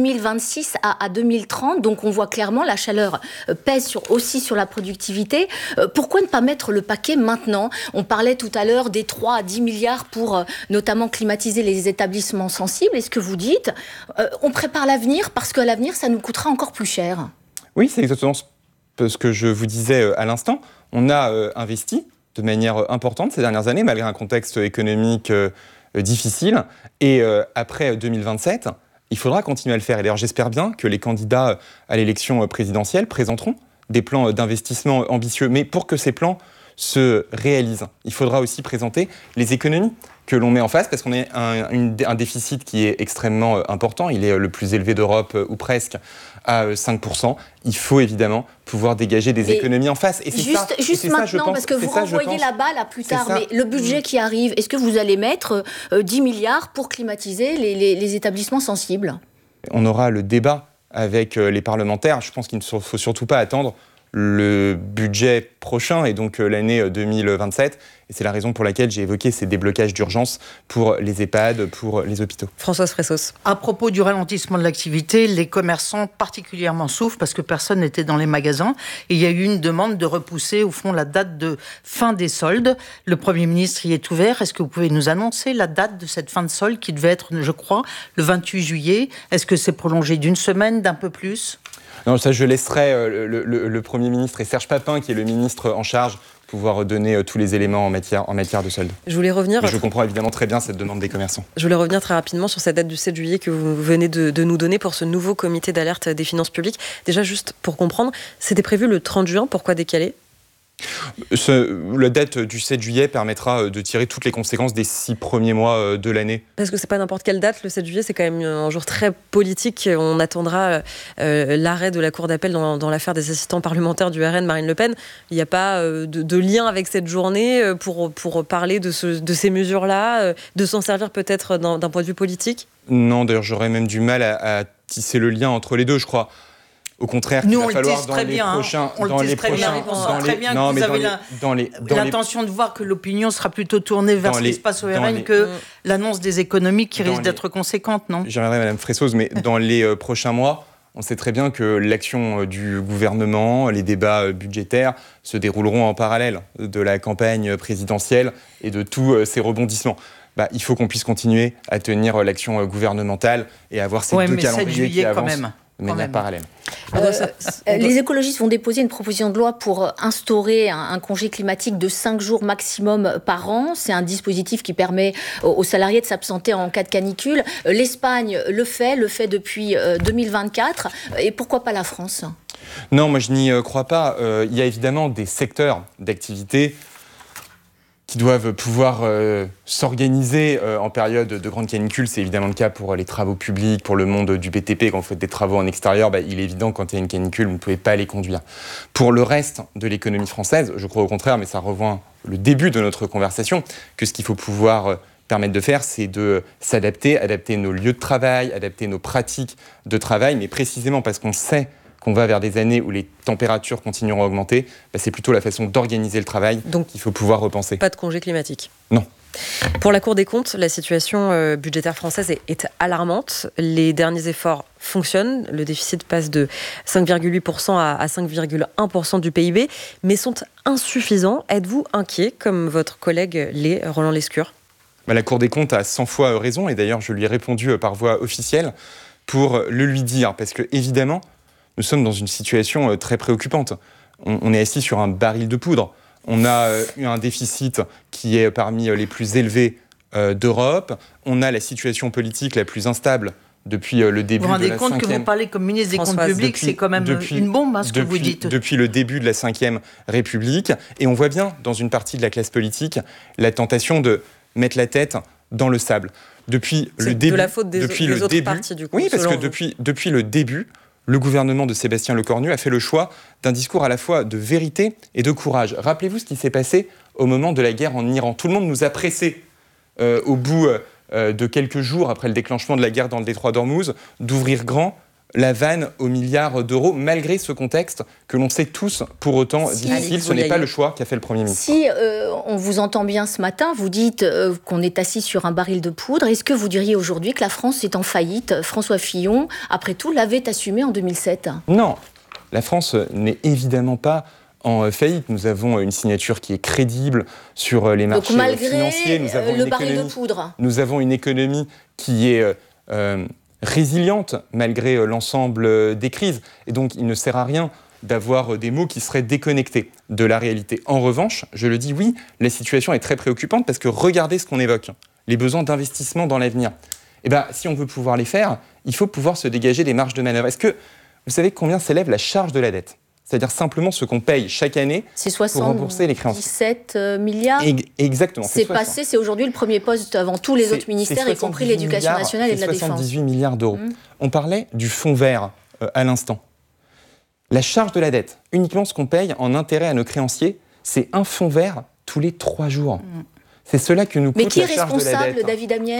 2026 à 2030. Donc on voit clairement la chaleur pèse aussi sur la productivité. Pourquoi ne pas mettre le paquet maintenant ? On parlait tout à l'heure des 3 à 10 milliards pour notamment climatiser les établissements sensibles. Est-ce que vous dites on prépare l'avenir parce qu'à l'avenir, ça nous coûtera encore plus cher. Oui, c'est exactement ce que je vous disais à l'instant. On a investi de manière importante ces dernières années, malgré un contexte économique difficile. Et après 2027, il faudra continuer à le faire. Et d'ailleurs, j'espère bien que les candidats à l'élection présidentielle présenteront des plans d'investissement ambitieux. Mais pour que ces plans se réalisent, il faudra aussi présenter les économies que l'on met en face, parce qu'on a un déficit qui est extrêmement important. Il est le plus élevé d'Europe, ou presque, à 5%. Il faut évidemment pouvoir dégager des économies en face. Et c'est juste maintenant, parce que vous renvoyez la balle à plus tard, mais le budget qui arrive, est-ce que vous allez mettre 10 milliards pour climatiser les établissements sensibles ? On aura le débat avec les parlementaires. Je pense qu'il ne faut surtout pas attendre le budget prochain et donc l'année 2027. Et c'est la raison pour laquelle j'ai évoqué ces déblocages d'urgence pour les EHPAD, pour les hôpitaux. Françoise Fressos. À propos du ralentissement de l'activité, les commerçants particulièrement souffrent parce que personne n'était dans les magasins. Et il y a eu une demande de repousser au fond la date de fin des soldes. Le Premier ministre y est ouvert. Est-ce que vous pouvez nous annoncer la date de cette fin de solde qui devait être, je crois, le 28 juillet ? Est-ce que c'est prolongé d'une semaine, d'un peu plus ? Non, ça je laisserai le Premier ministre et Serge Papin, qui est le ministre en charge, pouvoir donner tous les éléments en matière de solde. Je voulais revenir... Je comprends évidemment très bien cette demande des commerçants. Je voulais revenir très rapidement sur cette date du 7 juillet que vous venez de nous donner pour ce nouveau comité d'alerte des finances publiques. Déjà, juste pour comprendre, c'était prévu le 30 juin, pourquoi décaler ? La date du 7 juillet permettra de tirer toutes les conséquences des 6 premiers mois de l'année. Parce que c'est pas n'importe quelle date, le 7 juillet, c'est quand même un jour très politique. On attendra l'arrêt de la Cour d'appel dans l'affaire des assistants parlementaires du RN, Marine Le Pen. Il n'y a pas de lien avec cette journée pour parler de ces mesures-là, de s'en servir peut-être d'un point de vue politique ? Non, d'ailleurs, j'aurais même du mal à tisser le lien entre les deux, je crois. Au contraire, il va falloir dans les prochains... On le tisse très bien. On sent très bien que vous avez l'intention de voir que l'opinion sera plutôt tournée vers ce qui se passe au RN que l'annonce des économies qui risque d'être conséquente, non ? J'y reviendrai, Madame Fressos, mais dans les prochains mois, on sait très bien que l'action du gouvernement, les débats budgétaires se dérouleront en parallèle de la campagne présidentielle et de tous ces rebondissements. Il faut qu'on puisse continuer à tenir l'action gouvernementale et avoir ces deux calendriers qui avancent de manière parallèle. Les écologistes vont déposer une proposition de loi pour instaurer un congé climatique de 5 jours maximum par an. C'est un dispositif qui permet aux salariés de s'absenter en cas de canicule. L'Espagne le fait depuis 2024. Et pourquoi pas la France ? Non, moi je n'y crois pas. Il y a évidemment des secteurs d'activité qui doivent pouvoir s'organiser en période de grande canicule. C'est évidemment le cas pour les travaux publics, pour le monde du BTP. Quand vous faites des travaux en extérieur, il est évident que quand il y a une canicule, vous ne pouvez pas les conduire. Pour le reste de l'économie française, je crois au contraire, mais ça rejoint le début de notre conversation, que ce qu'il faut pouvoir permettre de faire, c'est de s'adapter, adapter nos lieux de travail, adapter nos pratiques de travail, mais précisément parce qu'on sait qu'on va vers des années où les températures continueront à augmenter, c'est plutôt la façon d'organiser le travail qu'il faut pouvoir repenser. Pas de congé climatique. Non. Pour la Cour des comptes, la situation budgétaire française est alarmante. Les derniers efforts fonctionnent. Le déficit passe de 5,8% à 5,1% du PIB, mais sont insuffisants. Êtes-vous inquiet, comme votre collègue Roland Lescure ? La Cour des comptes a 100 fois raison, et d'ailleurs je lui ai répondu par voie officielle pour le lui dire, parce que évidemment, nous sommes dans une situation très préoccupante. On est assis sur un baril de poudre. On a eu un déficit qui est parmi les plus élevés d'Europe. On a la situation politique la plus instable depuis le début de la 5e... Vous vous rendez compte que vous parlez comme ministre des Comptes publics, c'est quand même une bombe, ce que vous dites. Depuis le début de la 5e République. Et on voit bien, dans une partie de la classe politique, la tentation de mettre la tête dans le sable. Depuis le début... de la faute des autres partis, du coup. Oui, parce que depuis le début, le gouvernement de Sébastien Lecornu a fait le choix d'un discours à la fois de vérité et de courage. Rappelez-vous ce qui s'est passé au moment de la guerre en Iran. Tout le monde nous a pressés, au bout de quelques jours après le déclenchement de la guerre dans le détroit d'Ormuz, d'ouvrir grand la vanne aux milliards d'euros, malgré ce contexte que l'on sait tous pour autant difficile. Ce n'est pas le choix qu'a fait le Premier ministre. Si on vous entend bien ce matin, vous dites qu'on est assis sur un baril de poudre. Est-ce que vous diriez aujourd'hui que la France est en faillite ? François Fillon, après tout, l'avait assumé en 2007. Non, la France n'est évidemment pas en faillite. Nous avons une signature qui est crédible sur les marchés financiers. Nous avons le baril de poudre. Nous avons une économie qui est résiliente malgré l'ensemble des crises. Et donc, il ne sert à rien d'avoir des mots qui seraient déconnectés de la réalité. En revanche, je le dis, oui, la situation est très préoccupante parce que regardez ce qu'on évoque, les besoins d'investissement dans l'avenir. Eh bien, si on veut pouvoir les faire, il faut pouvoir se dégager des marges de manœuvre. Est-ce que vous savez combien s'élève la charge de la dette ? C'est-à-dire simplement ce qu'on paye chaque année pour rembourser les créances. 17 milliards. Exactement. C'est aujourd'hui le premier poste avant tous les autres ministères, y compris l'éducation nationale et de la défense. 78 milliards d'euros. On parlait du fonds vert à l'instant. La charge de la dette, uniquement ce qu'on paye en intérêt à nos créanciers, c'est un fonds vert tous les 3 jours. C'est cela que nous coûte la charge de la dette. Mais qui est responsable, David Amiel ?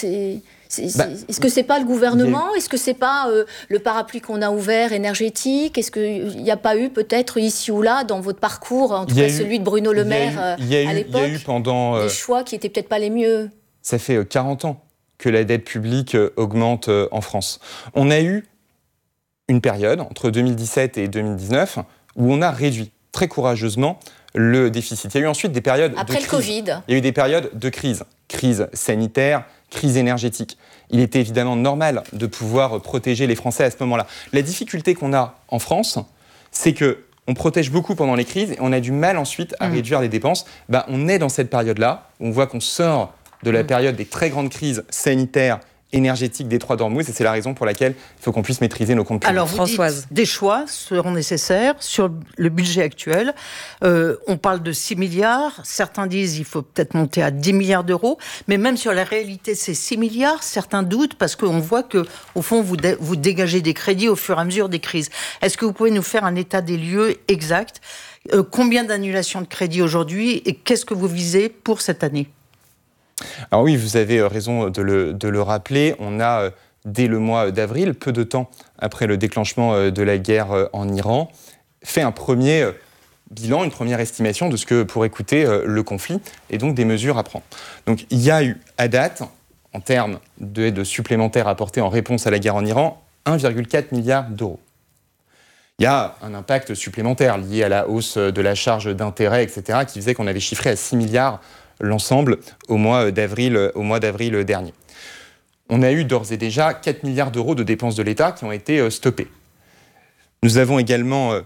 Est-ce que c'est pas le gouvernement ? Est-ce que c'est pas le parapluie qu'on a ouvert énergétique ? Est-ce qu'il n'y a pas eu peut-être ici ou là dans votre parcours, en tout cas celui de Bruno Le Maire à l'époque, des choix qui étaient peut-être pas les mieux ? Ça fait 40 ans que la dette publique augmente en France. On a eu une période entre 2017 et 2019 où on a réduit très courageusement le déficit. Il y a eu ensuite des périodes après le Covid. Il y a eu des périodes de crise sanitaire, crise énergétique. Il était évidemment normal de pouvoir protéger les Français à ce moment-là. La difficulté qu'on a en France, c'est que on protège beaucoup pendant les crises et on a du mal ensuite à réduire les dépenses. On est dans cette période-là, on voit qu'on sort de la période des très grandes crises sanitaires, énergétique des détroit d'Ormuz, et c'est la raison pour laquelle il faut qu'on puisse maîtriser nos comptes publics. Alors, Françoise, des choix seront nécessaires sur le budget actuel. On parle de 6 milliards. Certains disent qu'il faut peut-être monter à 10 milliards d'euros. Mais même sur la réalité de ces 6 milliards, certains doutent parce qu'on voit qu'au fond, vous dégagez des crédits au fur et à mesure des crises. Est-ce que vous pouvez nous faire un état des lieux exact ? Combien d'annulations de crédits aujourd'hui et qu'est-ce que vous visez pour cette année ? Alors oui, vous avez raison de le rappeler. On a, dès le mois d'avril, peu de temps après le déclenchement de la guerre en Iran, fait un premier bilan, une première estimation de ce que pourrait coûter le conflit et donc des mesures à prendre. Donc il y a eu, à date, en termes d'aide supplémentaire apportée en réponse à la guerre en Iran, 1,4 milliard d'euros. Il y a un impact supplémentaire lié à la hausse de la charge d'intérêt, etc., qui faisait qu'on avait chiffré à 6 milliards l'ensemble au mois d'avril dernier. On a eu d'ores et déjà 4 milliards d'euros de dépenses de l'État qui ont été stoppées. Nous avons également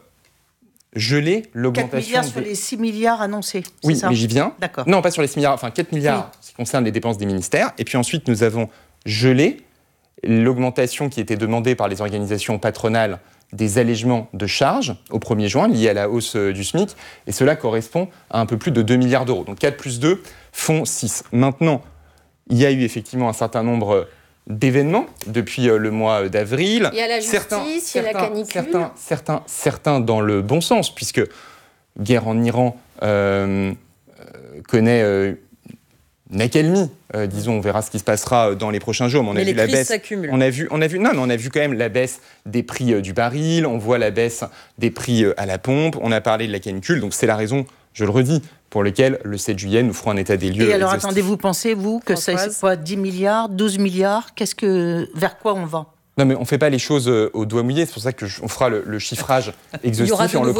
gelé l'augmentation... 4 milliards sur les 6 milliards annoncés, oui, c'est ça ? Mais j'y viens. D'accord. Non, pas sur les 6 milliards, enfin 4 milliards qui concernent les dépenses des ministères. Et puis ensuite, nous avons gelé l'augmentation qui était demandée par les organisations patronales des allègements de charges au 1er juin liés à la hausse du SMIC, et cela correspond à un peu plus de 2 milliards d'euros. Donc 4 plus 2 font 6. Maintenant, il y a eu effectivement un certain nombre d'événements depuis le mois d'avril. Il y a la justice, il y a la canicule. Certains dans le bon sens, puisque guerre en Iran connaît accalmie, disons, on verra ce qui se passera dans les prochains jours. Mais les crises s'accumulent. On a vu quand même la baisse des prix du baril, on voit la baisse des prix à la pompe, on a parlé de la canicule, donc c'est la raison, je le redis, pour lequel le 7 juillet nous ferons un état des lieux. Et alors attendez, vous pensez, vous, que c'est quoi, 10 milliards, 12 milliards, vers quoi on va ? Non, mais on ne fait pas les choses au doigt mouillé. C'est pour ça qu'on fera le chiffrage exhaustif et on le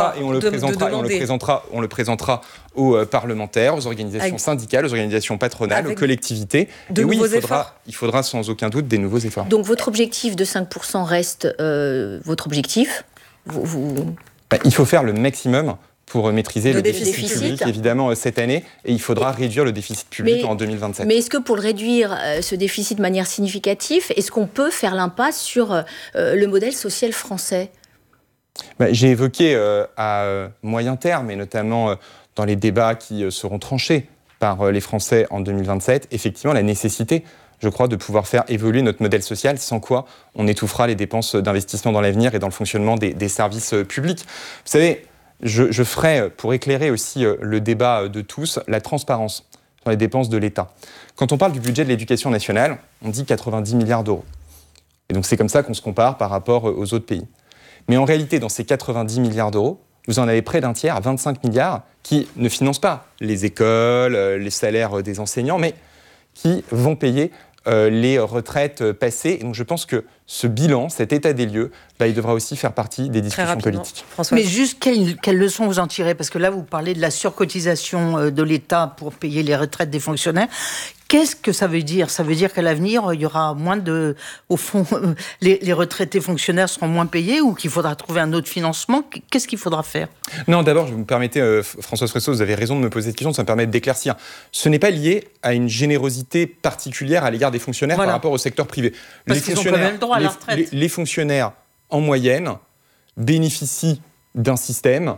présentera aux parlementaires, aux organisations syndicales, aux organisations patronales, aux collectivités. Et oui, il faudra sans aucun doute des nouveaux efforts. Donc votre objectif de 5% reste votre objectif Il faut faire le maximum pour maîtriser le déficit public, évidemment, cette année. Et il faudra réduire le déficit public en 2027. Mais est-ce que pour le réduire, ce déficit de manière significative, est-ce qu'on peut faire l'impasse sur le modèle social français ? J'ai évoqué à moyen terme, et notamment dans les débats qui seront tranchés par les Français en 2027, effectivement, la nécessité, je crois, de pouvoir faire évoluer notre modèle social, sans quoi on étouffera les dépenses d'investissement dans l'avenir et dans le fonctionnement des services publics. Vous savez, je ferai, pour éclairer aussi le débat de tous, la transparence sur les dépenses de l'État. Quand on parle du budget de l'éducation nationale, on dit 90 milliards d'euros. Et donc c'est comme ça qu'on se compare par rapport aux autres pays. Mais en réalité, dans ces 90 milliards d'euros, vous en avez près d'un tiers, à 25 milliards, qui ne financent pas les écoles, les salaires des enseignants, mais qui vont payer les retraites passées. Et donc je pense que ce bilan, cet état des lieux, il devra aussi faire partie des discussions politiques. Mais juste quelles leçons vous en tirez ? Parce que là, vous parlez de la surcotisation de l'État pour payer les retraites des fonctionnaires. Qu'est-ce que ça veut dire ? Ça veut dire qu'à l'avenir, il y aura moins de... Au fond, les retraités fonctionnaires seront moins payés ou qu'il faudra trouver un autre financement ? Qu'est-ce qu'il faudra faire ? Non, d'abord, vous me permettez, Françoise Fresso, vous avez raison de me poser cette question, ça me permet d'éclaircir. Ce n'est pas lié à une générosité particulière à l'égard des fonctionnaires par rapport au secteur privé. Parce qu'ils ont quand même le droit à la retraite. Les fonctionnaires, en moyenne, bénéficient d'un système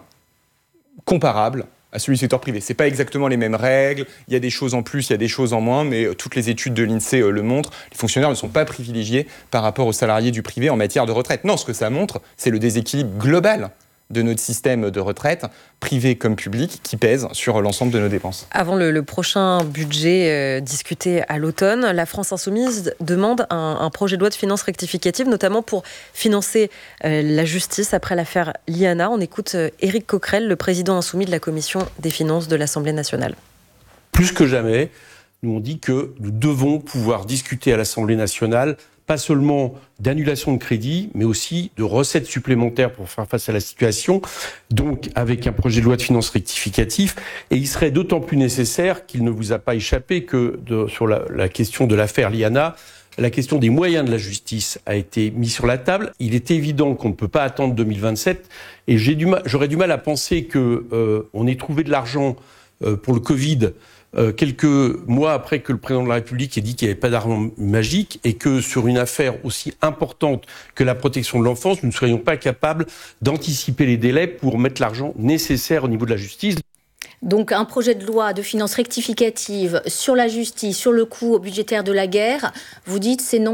comparable à celui du secteur privé. Ce n'est pas exactement les mêmes règles, il y a des choses en plus, il y a des choses en moins, mais toutes les études de l'INSEE le montrent, les fonctionnaires ne sont pas privilégiés par rapport aux salariés du privé en matière de retraite. Non, ce que ça montre, c'est le déséquilibre global de notre système de retraite, privé comme public, qui pèse sur l'ensemble de nos dépenses. Avant le prochain budget discuté à l'automne, la France Insoumise demande un projet de loi de finances rectificative, notamment pour financer la justice après l'affaire Liana. On écoute Éric Coquerel, le président insoumis de la Commission des finances de l'Assemblée nationale. Plus que jamais, nous on dit que nous devons pouvoir discuter à l'Assemblée nationale pas seulement d'annulation de crédit, mais aussi de recettes supplémentaires pour faire face à la situation, donc avec un projet de loi de finances rectificatif. Et il serait d'autant plus nécessaire qu'il ne vous a pas échappé que sur la question de l'affaire Liana, la question des moyens de la justice a été mise sur la table. Il est évident qu'on ne peut pas attendre 2027, et j'aurais du mal à penser qu'on ait trouvé de l'argent pour le Covid quelques mois après que le président de la République ait dit qu'il n'y avait pas d'argent magique et que sur une affaire aussi importante que la protection de l'enfance, nous ne serions pas capables d'anticiper les délais pour mettre l'argent nécessaire au niveau de la justice. Donc un projet de loi de finances rectificative sur la justice, sur le coût budgétaire de la guerre, vous dites c'est non ?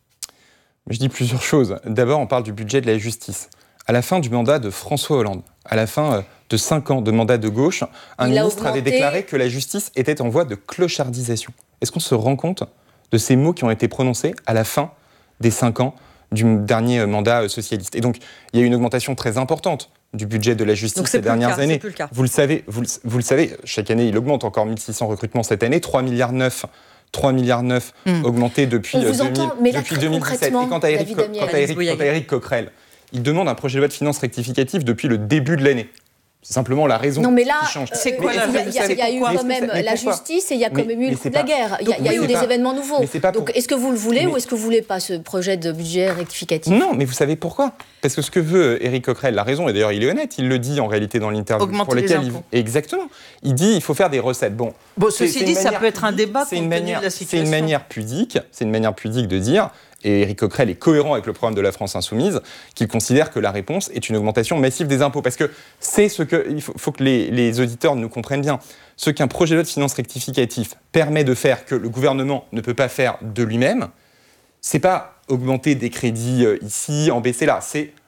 Je dis plusieurs choses. D'abord, on parle du budget de la justice. À la fin du mandat de François Hollande, à la fin de 5 ans de mandat de gauche, un ministre avait déclaré que la justice était en voie de clochardisation. Est-ce qu'on se rend compte de ces mots qui ont été prononcés à la fin des 5 ans du dernier mandat socialiste ? Et donc, il y a eu une augmentation très importante du budget de la justice ces dernières années. Vous le savez, chaque année, il augmente encore 1600 recrutements cette année, 3,9 milliards augmentés depuis 2017. Et quant à Éric Coquerel, il demande un projet de loi de finances rectificative depuis le début de l'année. C'est simplement la raison qui change. C'est quoi la raison ? Il y a eu quand même la justice et il y a quand même eu le coup de la guerre. Il y a eu des événements nouveaux. Donc est-ce que vous le voulez ou est-ce que vous ne voulez pas ce projet de budget rectificatif ? Non, mais vous savez pourquoi ? Parce que ce que veut Éric Coquerel, la raison, et d'ailleurs il est honnête, il le dit en réalité dans l'interview. Augmenter les impôts. Exactement. Il dit il faut faire des recettes. Bon, ceci dit, ça peut être un débat compte tenu de la situation. C'est une manière pudique de dire... Et Éric Coquerel est cohérent avec le programme de la France Insoumise, qu'il considère que la réponse est une augmentation massive des impôts. Parce que c'est ce que... Il faut que les auditeurs nous comprennent bien. Ce qu'un projet de loi de finances rectificatif permet de faire, que le gouvernement ne peut pas faire de lui-même, c'est pas augmenter des crédits ici, en baisser là. C'est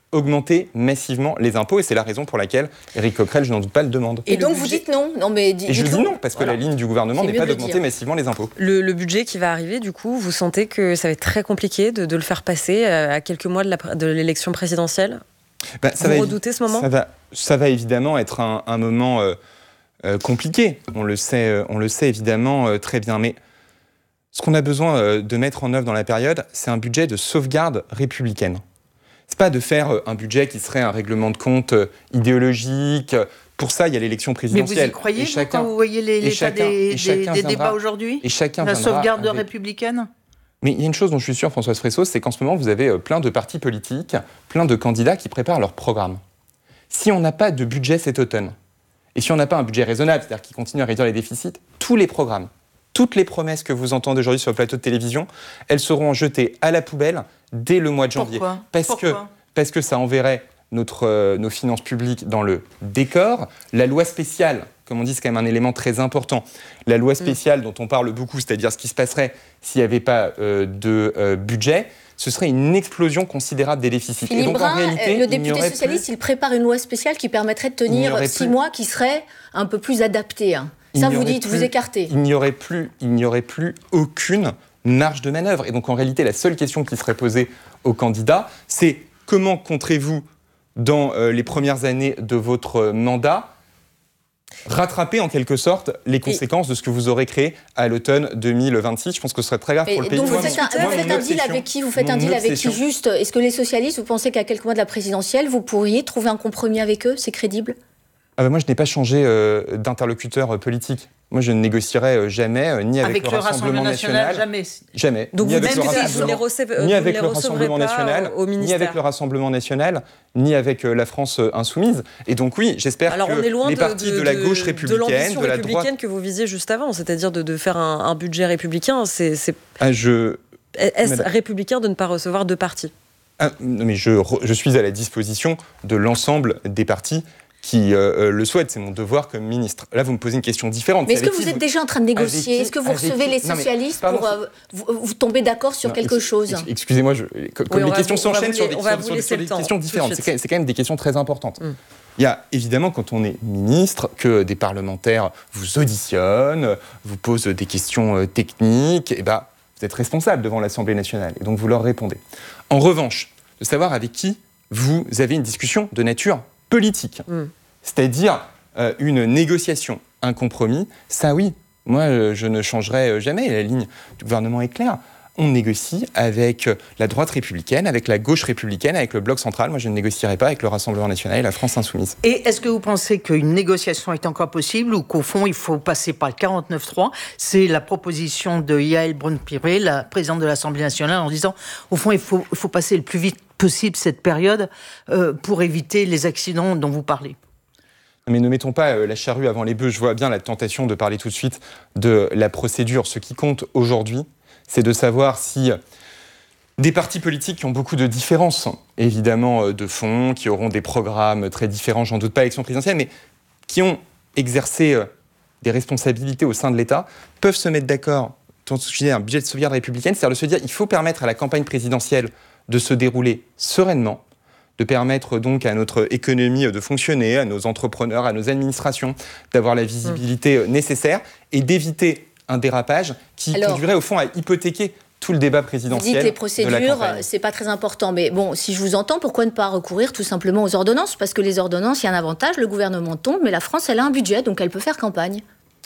augmenter massivement les impôts, et c'est la raison pour laquelle Éric Coquerel, je n'en doute pas, le demande. Et donc vous dites non, mais et je dis non, parce que la ligne du gouvernement n'est pas d'augmenter massivement les impôts. Le budget qui va arriver, du coup, vous sentez que ça va être très compliqué de le faire passer à quelques mois de l'élection présidentielle? Vous redoutez ce moment? Ça va évidemment être un moment compliqué, on le sait évidemment très bien, mais ce qu'on a besoin de mettre en œuvre dans la période, c'est un budget de sauvegarde républicaine. C'est pas de faire un budget qui serait un règlement de compte idéologique. Pour ça, il y a l'élection présidentielle. Mais vous y croyez quand vous voyez l'état des débats aujourd'hui? La sauvegarde républicaine? Mais il y a une chose dont je suis sûr, Françoise Fresso, c'est qu'en ce moment, vous avez plein de partis politiques, plein de candidats qui préparent leur programme. Si on n'a pas de budget cet automne, et si on n'a pas un budget raisonnable, c'est-à-dire qui continue à réduire les déficits, tous les programmes, toutes les promesses que vous entendez aujourd'hui sur le plateau de télévision, elles seront jetées à la poubelle dès le mois de janvier. Pourquoi? Parce que ça enverrait nos finances publiques dans le décor. La loi spéciale, comme on dit, c'est quand même un élément très important. La loi spéciale dont on parle beaucoup, c'est-à-dire ce qui se passerait s'il n'y avait pas de budget, ce serait une explosion considérable des déficits. Philippe et donc, Brun, en réalité, le député socialiste, il prépare une loi spéciale qui permettrait de tenir 6 mois, qui serait un peu plus adaptée. Ça, vous dites, vous écartez. Il n'y aurait plus aucune marge de manœuvre. Et donc, en réalité, la seule question qui serait posée aux candidats, c'est comment compterez-vous, dans les premières années de votre mandat, rattraper en quelque sorte les conséquences de ce que vous aurez créé à l'automne 2026. Je pense que ce serait très grave pour le pays. Donc vous faites un deal avec qui? Vous faites un deal avec qui juste? Est-ce que les socialistes, vous pensez qu'à quelques mois de la présidentielle, vous pourriez trouver un compromis avec eux? C'est crédible? Moi, je n'ai pas changé d'interlocuteur politique. Moi, je ne négocierai jamais, ni avec le Rassemblement national. Jamais. Donc ni vous avec le Rassemblement national, ni avec le Rassemblement national, ni avec la France insoumise. Et donc oui, j'espère que les partis de la gauche républicaine, de l'ambition de la républicaine droite, que vous visiez juste avant, c'est-à-dire de faire un budget républicain, est-ce républicain de ne pas recevoir deux partis? Mais je suis à la disposition de l'ensemble des partis qui le souhaitent. C'est mon devoir comme ministre. Là, vous me posez une question différente. Mais est-ce que vous êtes déjà en train de négocier? Est-ce que vous recevez les socialistes pour vous tomber d'accord sur quelque chose? Excusez-moi, comme les questions s'enchaînent sur des questions différentes. C'est quand même des questions très importantes. Il y a évidemment, quand on est ministre, que des parlementaires vous auditionnent, vous posent des questions techniques, et vous êtes responsable devant l'Assemblée nationale, et donc vous leur répondez. En revanche, de savoir avec qui vous avez une discussion de nature politique, c'est-à-dire une négociation, un compromis, ça oui, moi je ne changerai jamais, la ligne du gouvernement est claire. On négocie avec la droite républicaine, avec la gauche républicaine, avec le bloc central. Moi je ne négocierai pas avec le Rassemblement national et la France insoumise. Et est-ce que vous pensez qu'une négociation est encore possible ou qu'au fond il faut passer par le 49.3 ? C'est la proposition de Yaël Braun-Pivet, la présidente de l'Assemblée nationale, en disant au fond il faut passer le plus vite possible cette période pour éviter les accidents dont vous parlez. Mais ne mettons pas la charrue avant les bœufs. Je vois bien la tentation de parler tout de suite de la procédure. Ce qui compte aujourd'hui, c'est de savoir si des partis politiques qui ont beaucoup de différences, évidemment de fond, qui auront des programmes très différents, j'en doute pas, à l'élection présidentielle, mais qui ont exercé des responsabilités au sein de l'État, peuvent se mettre d'accord sur un budget de sauvegarde républicaine, c'est-à-dire de se dire qu'il faut permettre à la campagne présidentielle de se dérouler sereinement, de permettre donc à notre économie de fonctionner, à nos entrepreneurs, à nos administrations, d'avoir la visibilité nécessaire et d'éviter un dérapage qui conduirait au fond à hypothéquer tout le débat présidentiel. Vous dites les procédures, c'est pas très important. Mais bon, si je vous entends, pourquoi ne pas recourir tout simplement aux ordonnances? Parce que les ordonnances, il y a un avantage, le gouvernement tombe, mais la France, elle a un budget, donc elle peut faire campagne.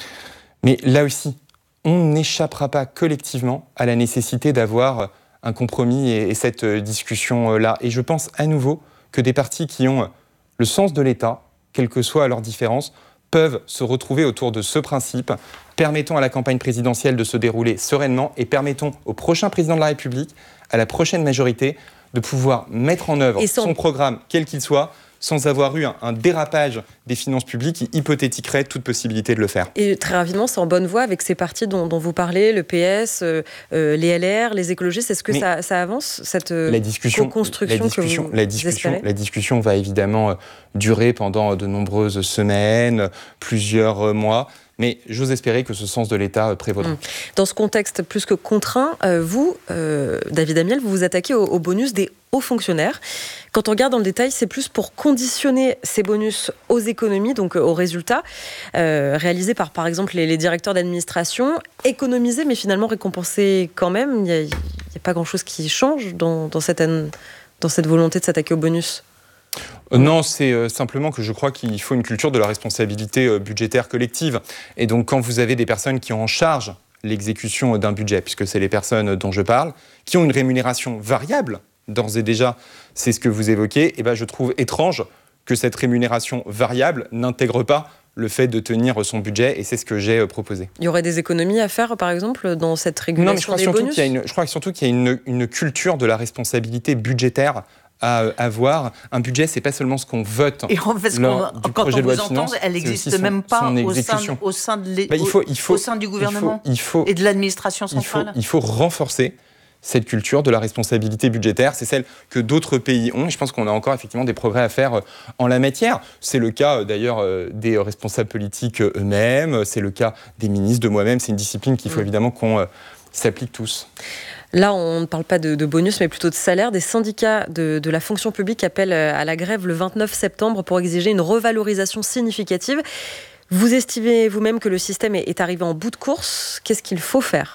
Mais là aussi, on n'échappera pas collectivement à la nécessité d'avoir un compromis et cette discussion-là. Et je pense à nouveau que des partis qui ont le sens de l'État, quelles que soient leurs différences, peuvent se retrouver autour de ce principe. Permettons à la campagne présidentielle de se dérouler sereinement et permettons au prochain président de la République, à la prochaine majorité, de pouvoir mettre en œuvre son programme, quel qu'il soit, sans avoir eu un dérapage des finances publiques qui hypothétiquerait toute possibilité de le faire. Et très rapidement, c'est en bonne voie avec ces partis dont vous parlez, le PS, les LR, les écologistes. Est-ce que ça avance, cette co-construction que vous espérez ? La discussion va évidemment durer pendant de nombreuses semaines, plusieurs mois. mais j'ose espérer que ce sens de l'État prévaudra. Dans ce contexte plus que contraint, vous, David Amiel, vous vous attaquez au bonus des hauts fonctionnaires. Quand on regarde dans le détail, c'est plus pour conditionner ces bonus aux économies, donc aux résultats, réalisés par exemple, les directeurs d'administration, économiser, mais finalement récompenser quand même. Il n'y a pas grand-chose qui change dans cette volonté de s'attaquer au bonus. Non, c'est simplement que je crois qu'il faut une culture de la responsabilité budgétaire collective. Et donc, quand vous avez des personnes qui ont en charge l'exécution d'un budget, puisque c'est les personnes dont je parle, qui ont une rémunération variable, d'ores et déjà, c'est ce que vous évoquez, et je trouve étrange que cette rémunération variable n'intègre pas le fait de tenir son budget, et c'est ce que j'ai proposé. Il y aurait des économies à faire, par exemple, dans cette régulation des bonus ? Je crois surtout qu'il y a une culture de la responsabilité budgétaire à avoir. Un budget, c'est pas seulement ce qu'on vote. Et en fait, quand on vous entend, elle n'existe même pas au sein du gouvernement et de l'administration centrale. Il faut renforcer cette culture de la responsabilité budgétaire. C'est celle que d'autres pays ont. Et je pense qu'on a encore effectivement des progrès à faire en la matière. C'est le cas d'ailleurs des responsables politiques eux-mêmes. C'est le cas des ministres, de moi-même. C'est une discipline qu'il faut évidemment qu'on s'applique tous. Là, on ne parle pas de bonus, mais plutôt de salaire. Des syndicats de la fonction publique appellent à la grève le 29 septembre pour exiger une revalorisation significative. Vous estimez vous-même que le système est arrivé en bout de course. Qu'est-ce qu'il faut faire ?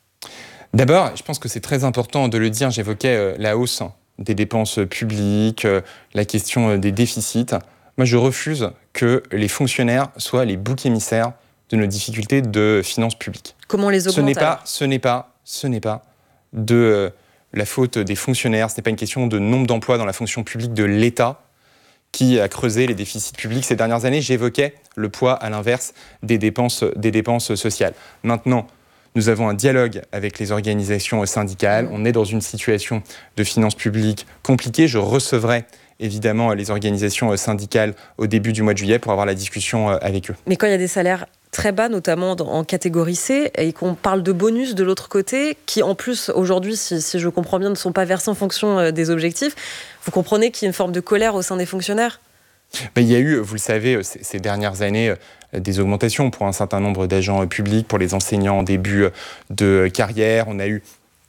D'abord, je pense que c'est très important de le dire. J'évoquais la hausse des dépenses publiques, la question des déficits. Moi, je refuse que les fonctionnaires soient les boucs émissaires de nos difficultés de finances publiques. Comment les augmenter ? Ce n'est pas de la faute des fonctionnaires, ce n'est pas une question de nombre d'emplois dans la fonction publique de l'État qui a creusé les déficits publics ces dernières années. J'évoquais le poids, à l'inverse, des dépenses sociales. Maintenant, nous avons un dialogue avec les organisations syndicales. On est dans une situation de finances publiques compliquée. Je recevrai évidemment les organisations syndicales au début du mois de juillet pour avoir la discussion avec eux. Mais quand il y a des salaires très bas, notamment en catégorie C, et qu'on parle de bonus de l'autre côté, qui en plus, aujourd'hui, si je comprends bien, ne sont pas versés en fonction des objectifs, vous comprenez qu'il y a une forme de colère au sein des fonctionnaires ? Il y a eu, vous le savez, ces dernières années, des augmentations pour un certain nombre d'agents publics, pour les enseignants en début de carrière. On a eu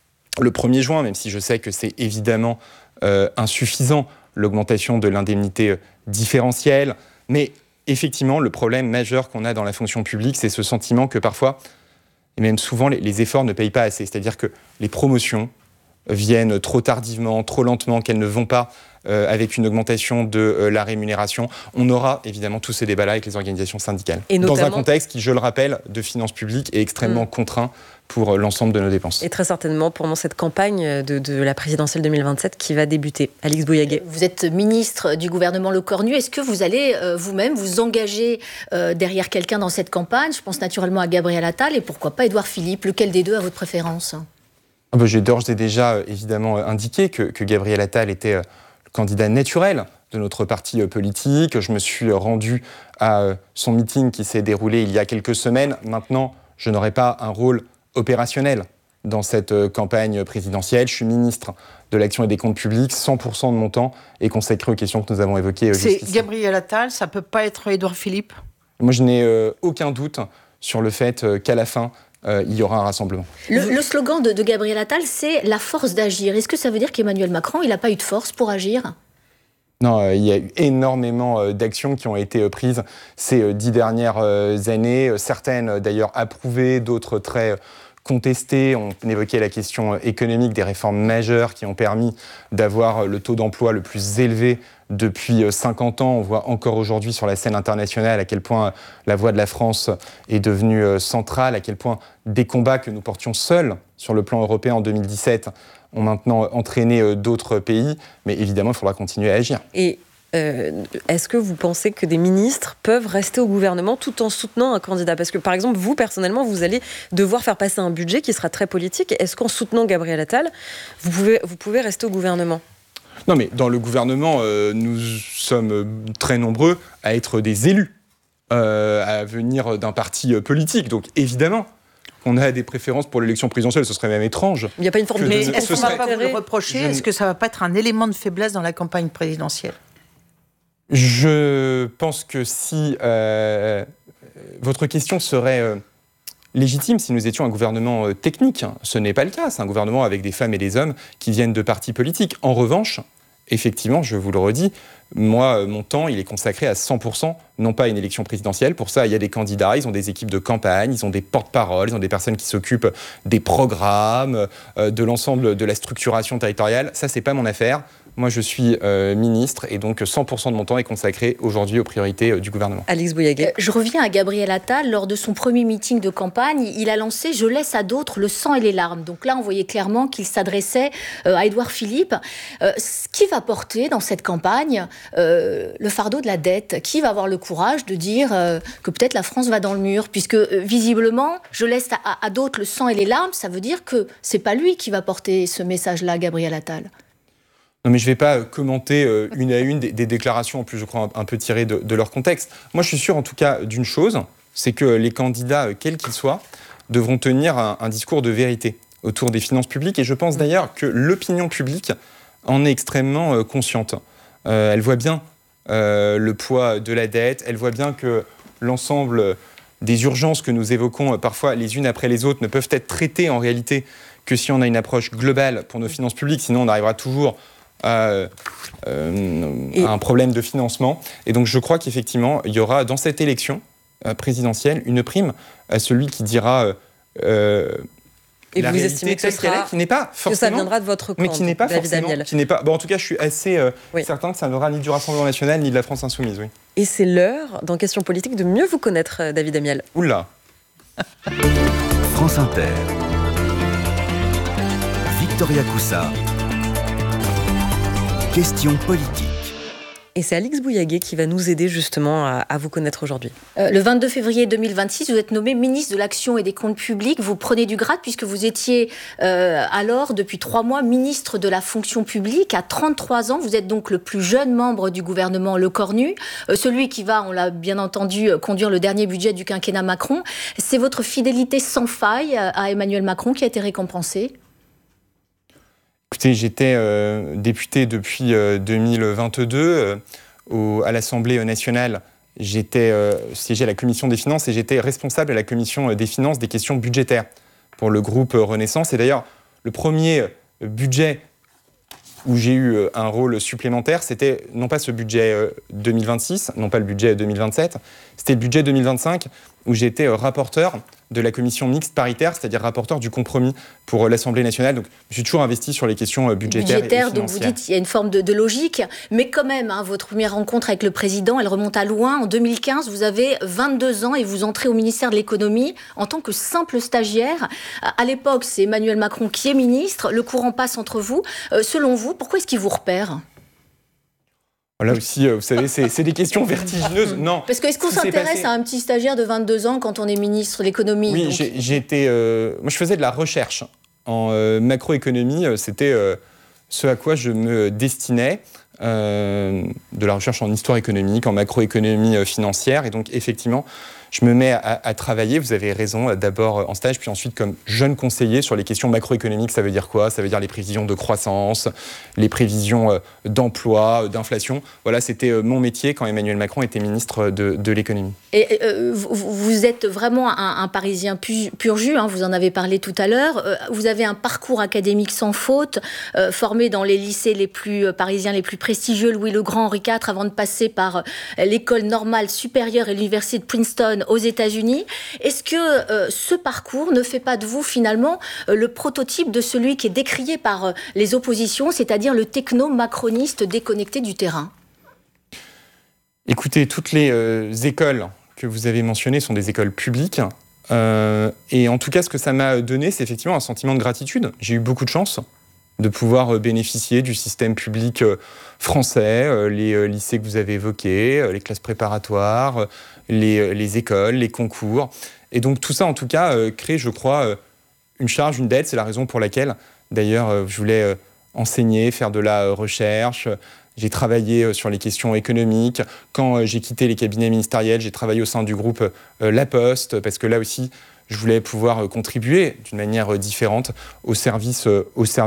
le 1er juin, même si je sais que c'est évidemment insuffisant, l'augmentation de l'indemnité différentielle. Mais effectivement, le problème majeur qu'on a dans la fonction publique, c'est ce sentiment que parfois, et même souvent, les efforts ne payent pas assez. C'est-à-dire que les promotions viennent trop tardivement, trop lentement, qu'elles ne vont pas avec une augmentation de la rémunération. On aura évidemment tous ces débats-là avec les organisations syndicales. Et notamment, dans un contexte qui, je le rappelle, de finances publiques est extrêmement contraint pour l'ensemble de nos dépenses. Et très certainement pendant cette campagne de la présidentielle 2027 qui va débuter. Alix Bouillaguet. Vous êtes ministre du gouvernement Lecornu. Est-ce que vous allez vous-même vous engager derrière quelqu'un dans cette campagne ? Je pense naturellement à Gabriel Attal et pourquoi pas Édouard Philippe. Lequel des deux a votre préférence ? J'ai d'ores et déjà évidemment indiqué que Gabriel Attal était le candidat naturel de notre parti politique. Je me suis rendu à son meeting qui s'est déroulé il y a quelques semaines. Maintenant, je n'aurai pas un rôle opérationnel dans cette campagne présidentielle. Je suis ministre de l'Action et des Comptes Publics. 100% de mon temps est consacré aux questions que nous avons évoquées. C'est Gabriel Attal, ça ne peut pas être Édouard Philippe ? Moi, je n'ai aucun doute sur le fait qu'à la fin, il y aura un rassemblement. Le slogan de Gabriel Attal, c'est « la force d'agir ». Est-ce que ça veut dire qu'Emmanuel Macron, il n'a pas eu de force pour agir ? Non, il y a eu énormément d'actions qui ont été prises ces 10 dernières années, certaines d'ailleurs approuvées, d'autres très contestées. On évoquait la question économique, des réformes majeures qui ont permis d'avoir le taux d'emploi le plus élevé depuis 50 ans. On voit encore aujourd'hui sur la scène internationale à quel point la voix de la France est devenue centrale, à quel point des combats que nous portions seuls sur le plan européen en 2017 ont maintenant entraîné d'autres pays. Mais évidemment, il faudra continuer à agir. Et est-ce que vous pensez que des ministres peuvent rester au gouvernement tout en soutenant un candidat ? Parce que, par exemple, vous, personnellement, vous allez devoir faire passer un budget qui sera très politique. Est-ce qu'en soutenant Gabriel Attal, vous pouvez rester au gouvernement ? Non, mais dans le gouvernement, nous sommes très nombreux à être des élus, à venir d'un parti politique. Donc, évidemment, on a des préférences pour l'élection présidentielle, ce serait même étrange. Il n'y a pas une forme de... Mais est-ce qu'on ne va pas vous le reprocher ? Est-ce que ça ne va pas être un élément de faiblesse dans la campagne présidentielle ? Je pense que si votre question serait légitime si nous étions un gouvernement technique. Ce n'est pas le cas. C'est un gouvernement avec des femmes et des hommes qui viennent de partis politiques. En revanche, effectivement, je vous le redis, moi, mon temps, il est consacré à 100%, non pas à une élection présidentielle. Pour ça, il y a des candidats, ils ont des équipes de campagne, ils ont des porte-paroles, ils ont des personnes qui s'occupent des programmes, de l'ensemble de la structuration territoriale. Ça, c'est pas mon affaire. Moi, je suis ministre et donc 100% de mon temps est consacré aujourd'hui aux priorités du gouvernement. Alix Bouillaguet. Je reviens à Gabriel Attal. Lors de son premier meeting de campagne, il a lancé « Je laisse à d'autres le sang et les larmes ». Donc là, on voyait clairement qu'il s'adressait à Édouard Philippe. Qui va porter dans cette campagne le fardeau de la dette? Qui va avoir le courage de dire que peut-être la France va dans le mur? Puisque visiblement, je laisse à d'autres le sang et les larmes, ça veut dire que c'est pas lui qui va porter ce message-là, Gabriel Attal. Non, mais je ne vais pas commenter une à une des déclarations, en plus je crois un peu tirées de leur contexte. Moi je suis sûr en tout cas d'une chose, c'est que les candidats, quels qu'ils soient, devront tenir un discours de vérité autour des finances publiques. Et je pense d'ailleurs que l'opinion publique en est extrêmement consciente. Elle voit bien le poids de la dette, elle voit bien que l'ensemble des urgences que nous évoquons parfois les unes après les autres ne peuvent être traitées en réalité que si on a une approche globale pour nos finances publiques, sinon on arrivera toujours à un problème de financement. Et donc je crois qu'effectivement, il y aura dans cette élection présidentielle une prime à celui qui dira et la vous réalité estimez que, telle qu'elle est, qui n'est pas forcément, que ça viendra de votre camp, mais qui n'est pas David forcément, Amiel. qui n'est pas. Bon, en tout cas, je suis assez certain que ça ne viendra ni du Rassemblement national ni de la France insoumise. Oui. Et c'est l'heure, dans Question politique, de mieux vous connaître, David Amiel. Oula. France Inter. Victoria Coussa. Question politique. Et c'est Alix Bouillaguet qui va nous aider justement à vous connaître aujourd'hui. Le 22 février 2026, vous êtes nommé ministre de l'Action et des Comptes Publics. Vous prenez du grade puisque vous étiez alors, depuis 3 mois, ministre de la Fonction publique. À 33 ans, vous êtes donc le plus jeune membre du gouvernement Lecornu, celui qui va, on l'a bien entendu, conduire le dernier budget du quinquennat Macron. C'est votre fidélité sans faille à Emmanuel Macron qui a été récompensée? Écoutez, j'étais député depuis 2022 à l'Assemblée nationale. J'étais siégé à la Commission des finances et j'étais responsable à la Commission des finances des questions budgétaires pour le groupe Renaissance. Et d'ailleurs, le premier budget où j'ai eu un rôle supplémentaire, c'était non pas ce budget 2026, non pas le budget 2027, c'était le budget 2025 où j'étais rapporteur de la commission mixte paritaire, c'est-à-dire rapporteur du compromis pour l'Assemblée nationale. Donc, je suis toujours investi sur les questions budgétaires et financières. Donc vous dites qu'il y a une forme de logique, mais quand même, votre première rencontre avec le président, elle remonte à loin. En 2015, vous avez 22 ans et vous entrez au ministère de l'économie en tant que simple stagiaire. À l'époque, c'est Emmanuel Macron qui est ministre. Le courant passe entre vous. Selon vous, pourquoi est-ce qu'il vous repère ? Là aussi, vous savez, c'est des questions vertigineuses. Non. Parce que est-ce qu'on s'intéresse à un petit stagiaire de 22 ans quand on est ministre de l'économie? Oui, j'ai été... moi, je faisais de la recherche en macroéconomie. C'était ce à quoi je me destinais. De la recherche en histoire économique, en macroéconomie financière. Et donc, effectivement, je me mets à travailler, vous avez raison, d'abord en stage, puis ensuite comme jeune conseiller sur les questions macroéconomiques. Ça veut dire quoi? Ça veut dire les prévisions de croissance, les prévisions d'emploi, d'inflation. Voilà, c'était mon métier quand Emmanuel Macron était ministre de l'économie. Et vous êtes vraiment un Parisien pur jus, hein, vous en avez parlé tout à l'heure. Vous avez un parcours académique sans faute, formé dans les lycées les plus parisiens, les plus prestigieux, Louis le Grand, Henri IV, avant de passer par l'école normale supérieure et l'université de Princeton aux États-Unis. Est-ce que ce parcours ne fait pas de vous finalement le prototype de celui qui est décrié par les oppositions, c'est-à-dire le techno-macroniste déconnecté du terrain? Écoutez, toutes les écoles que vous avez mentionnées sont des écoles publiques. Et en tout cas, ce que ça m'a donné, c'est effectivement un sentiment de gratitude. J'ai eu beaucoup de chance de pouvoir bénéficier du système public français, les lycées que vous avez évoqués, les classes préparatoires, les écoles, les concours. Et donc tout ça, en tout cas, crée, je crois, une charge, une dette. C'est la raison pour laquelle, d'ailleurs, je voulais enseigner, faire de la recherche. J'ai travaillé sur les questions économiques. Quand j'ai quitté les cabinets ministériels, j'ai travaillé au sein du groupe La Poste, parce que là aussi, je voulais pouvoir contribuer d'une manière différente au service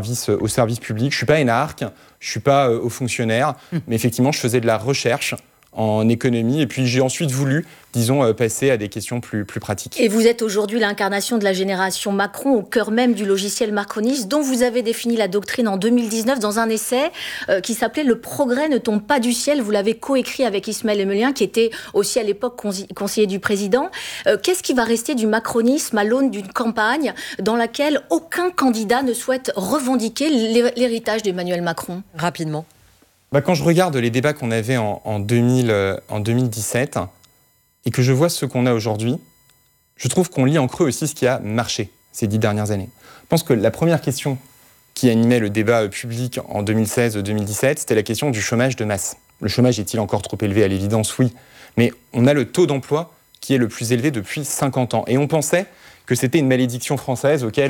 public. Je ne suis pas énarque, je ne suis pas haut fonctionnaire, mais effectivement, je faisais de la recherche en économie. Et puis j'ai ensuite voulu, passer à des questions plus pratiques. Et vous êtes aujourd'hui l'incarnation de la génération Macron, au cœur même du logiciel macroniste, dont vous avez défini la doctrine en 2019 dans un essai qui s'appelait « Le progrès ne tombe pas du ciel ». Vous l'avez coécrit avec Ismaël Emelien, qui était aussi à l'époque conseiller du président. Qu'est-ce qui va rester du macronisme à l'aune d'une campagne dans laquelle aucun candidat ne souhaite revendiquer l'héritage d'Emmanuel Macron ? Rapidement. Quand je regarde les débats qu'on avait en 2017 et que je vois ce qu'on a aujourd'hui, je trouve qu'on lit en creux aussi ce qui a marché ces 10 dernières années. Je pense que la première question qui animait le débat public en 2016-2017, c'était la question du chômage de masse. Le chômage est-il encore trop élevé ? À l'évidence, oui. Mais on a le taux d'emploi qui est le plus élevé depuis 50 ans. Et on pensait que c'était une malédiction française auquel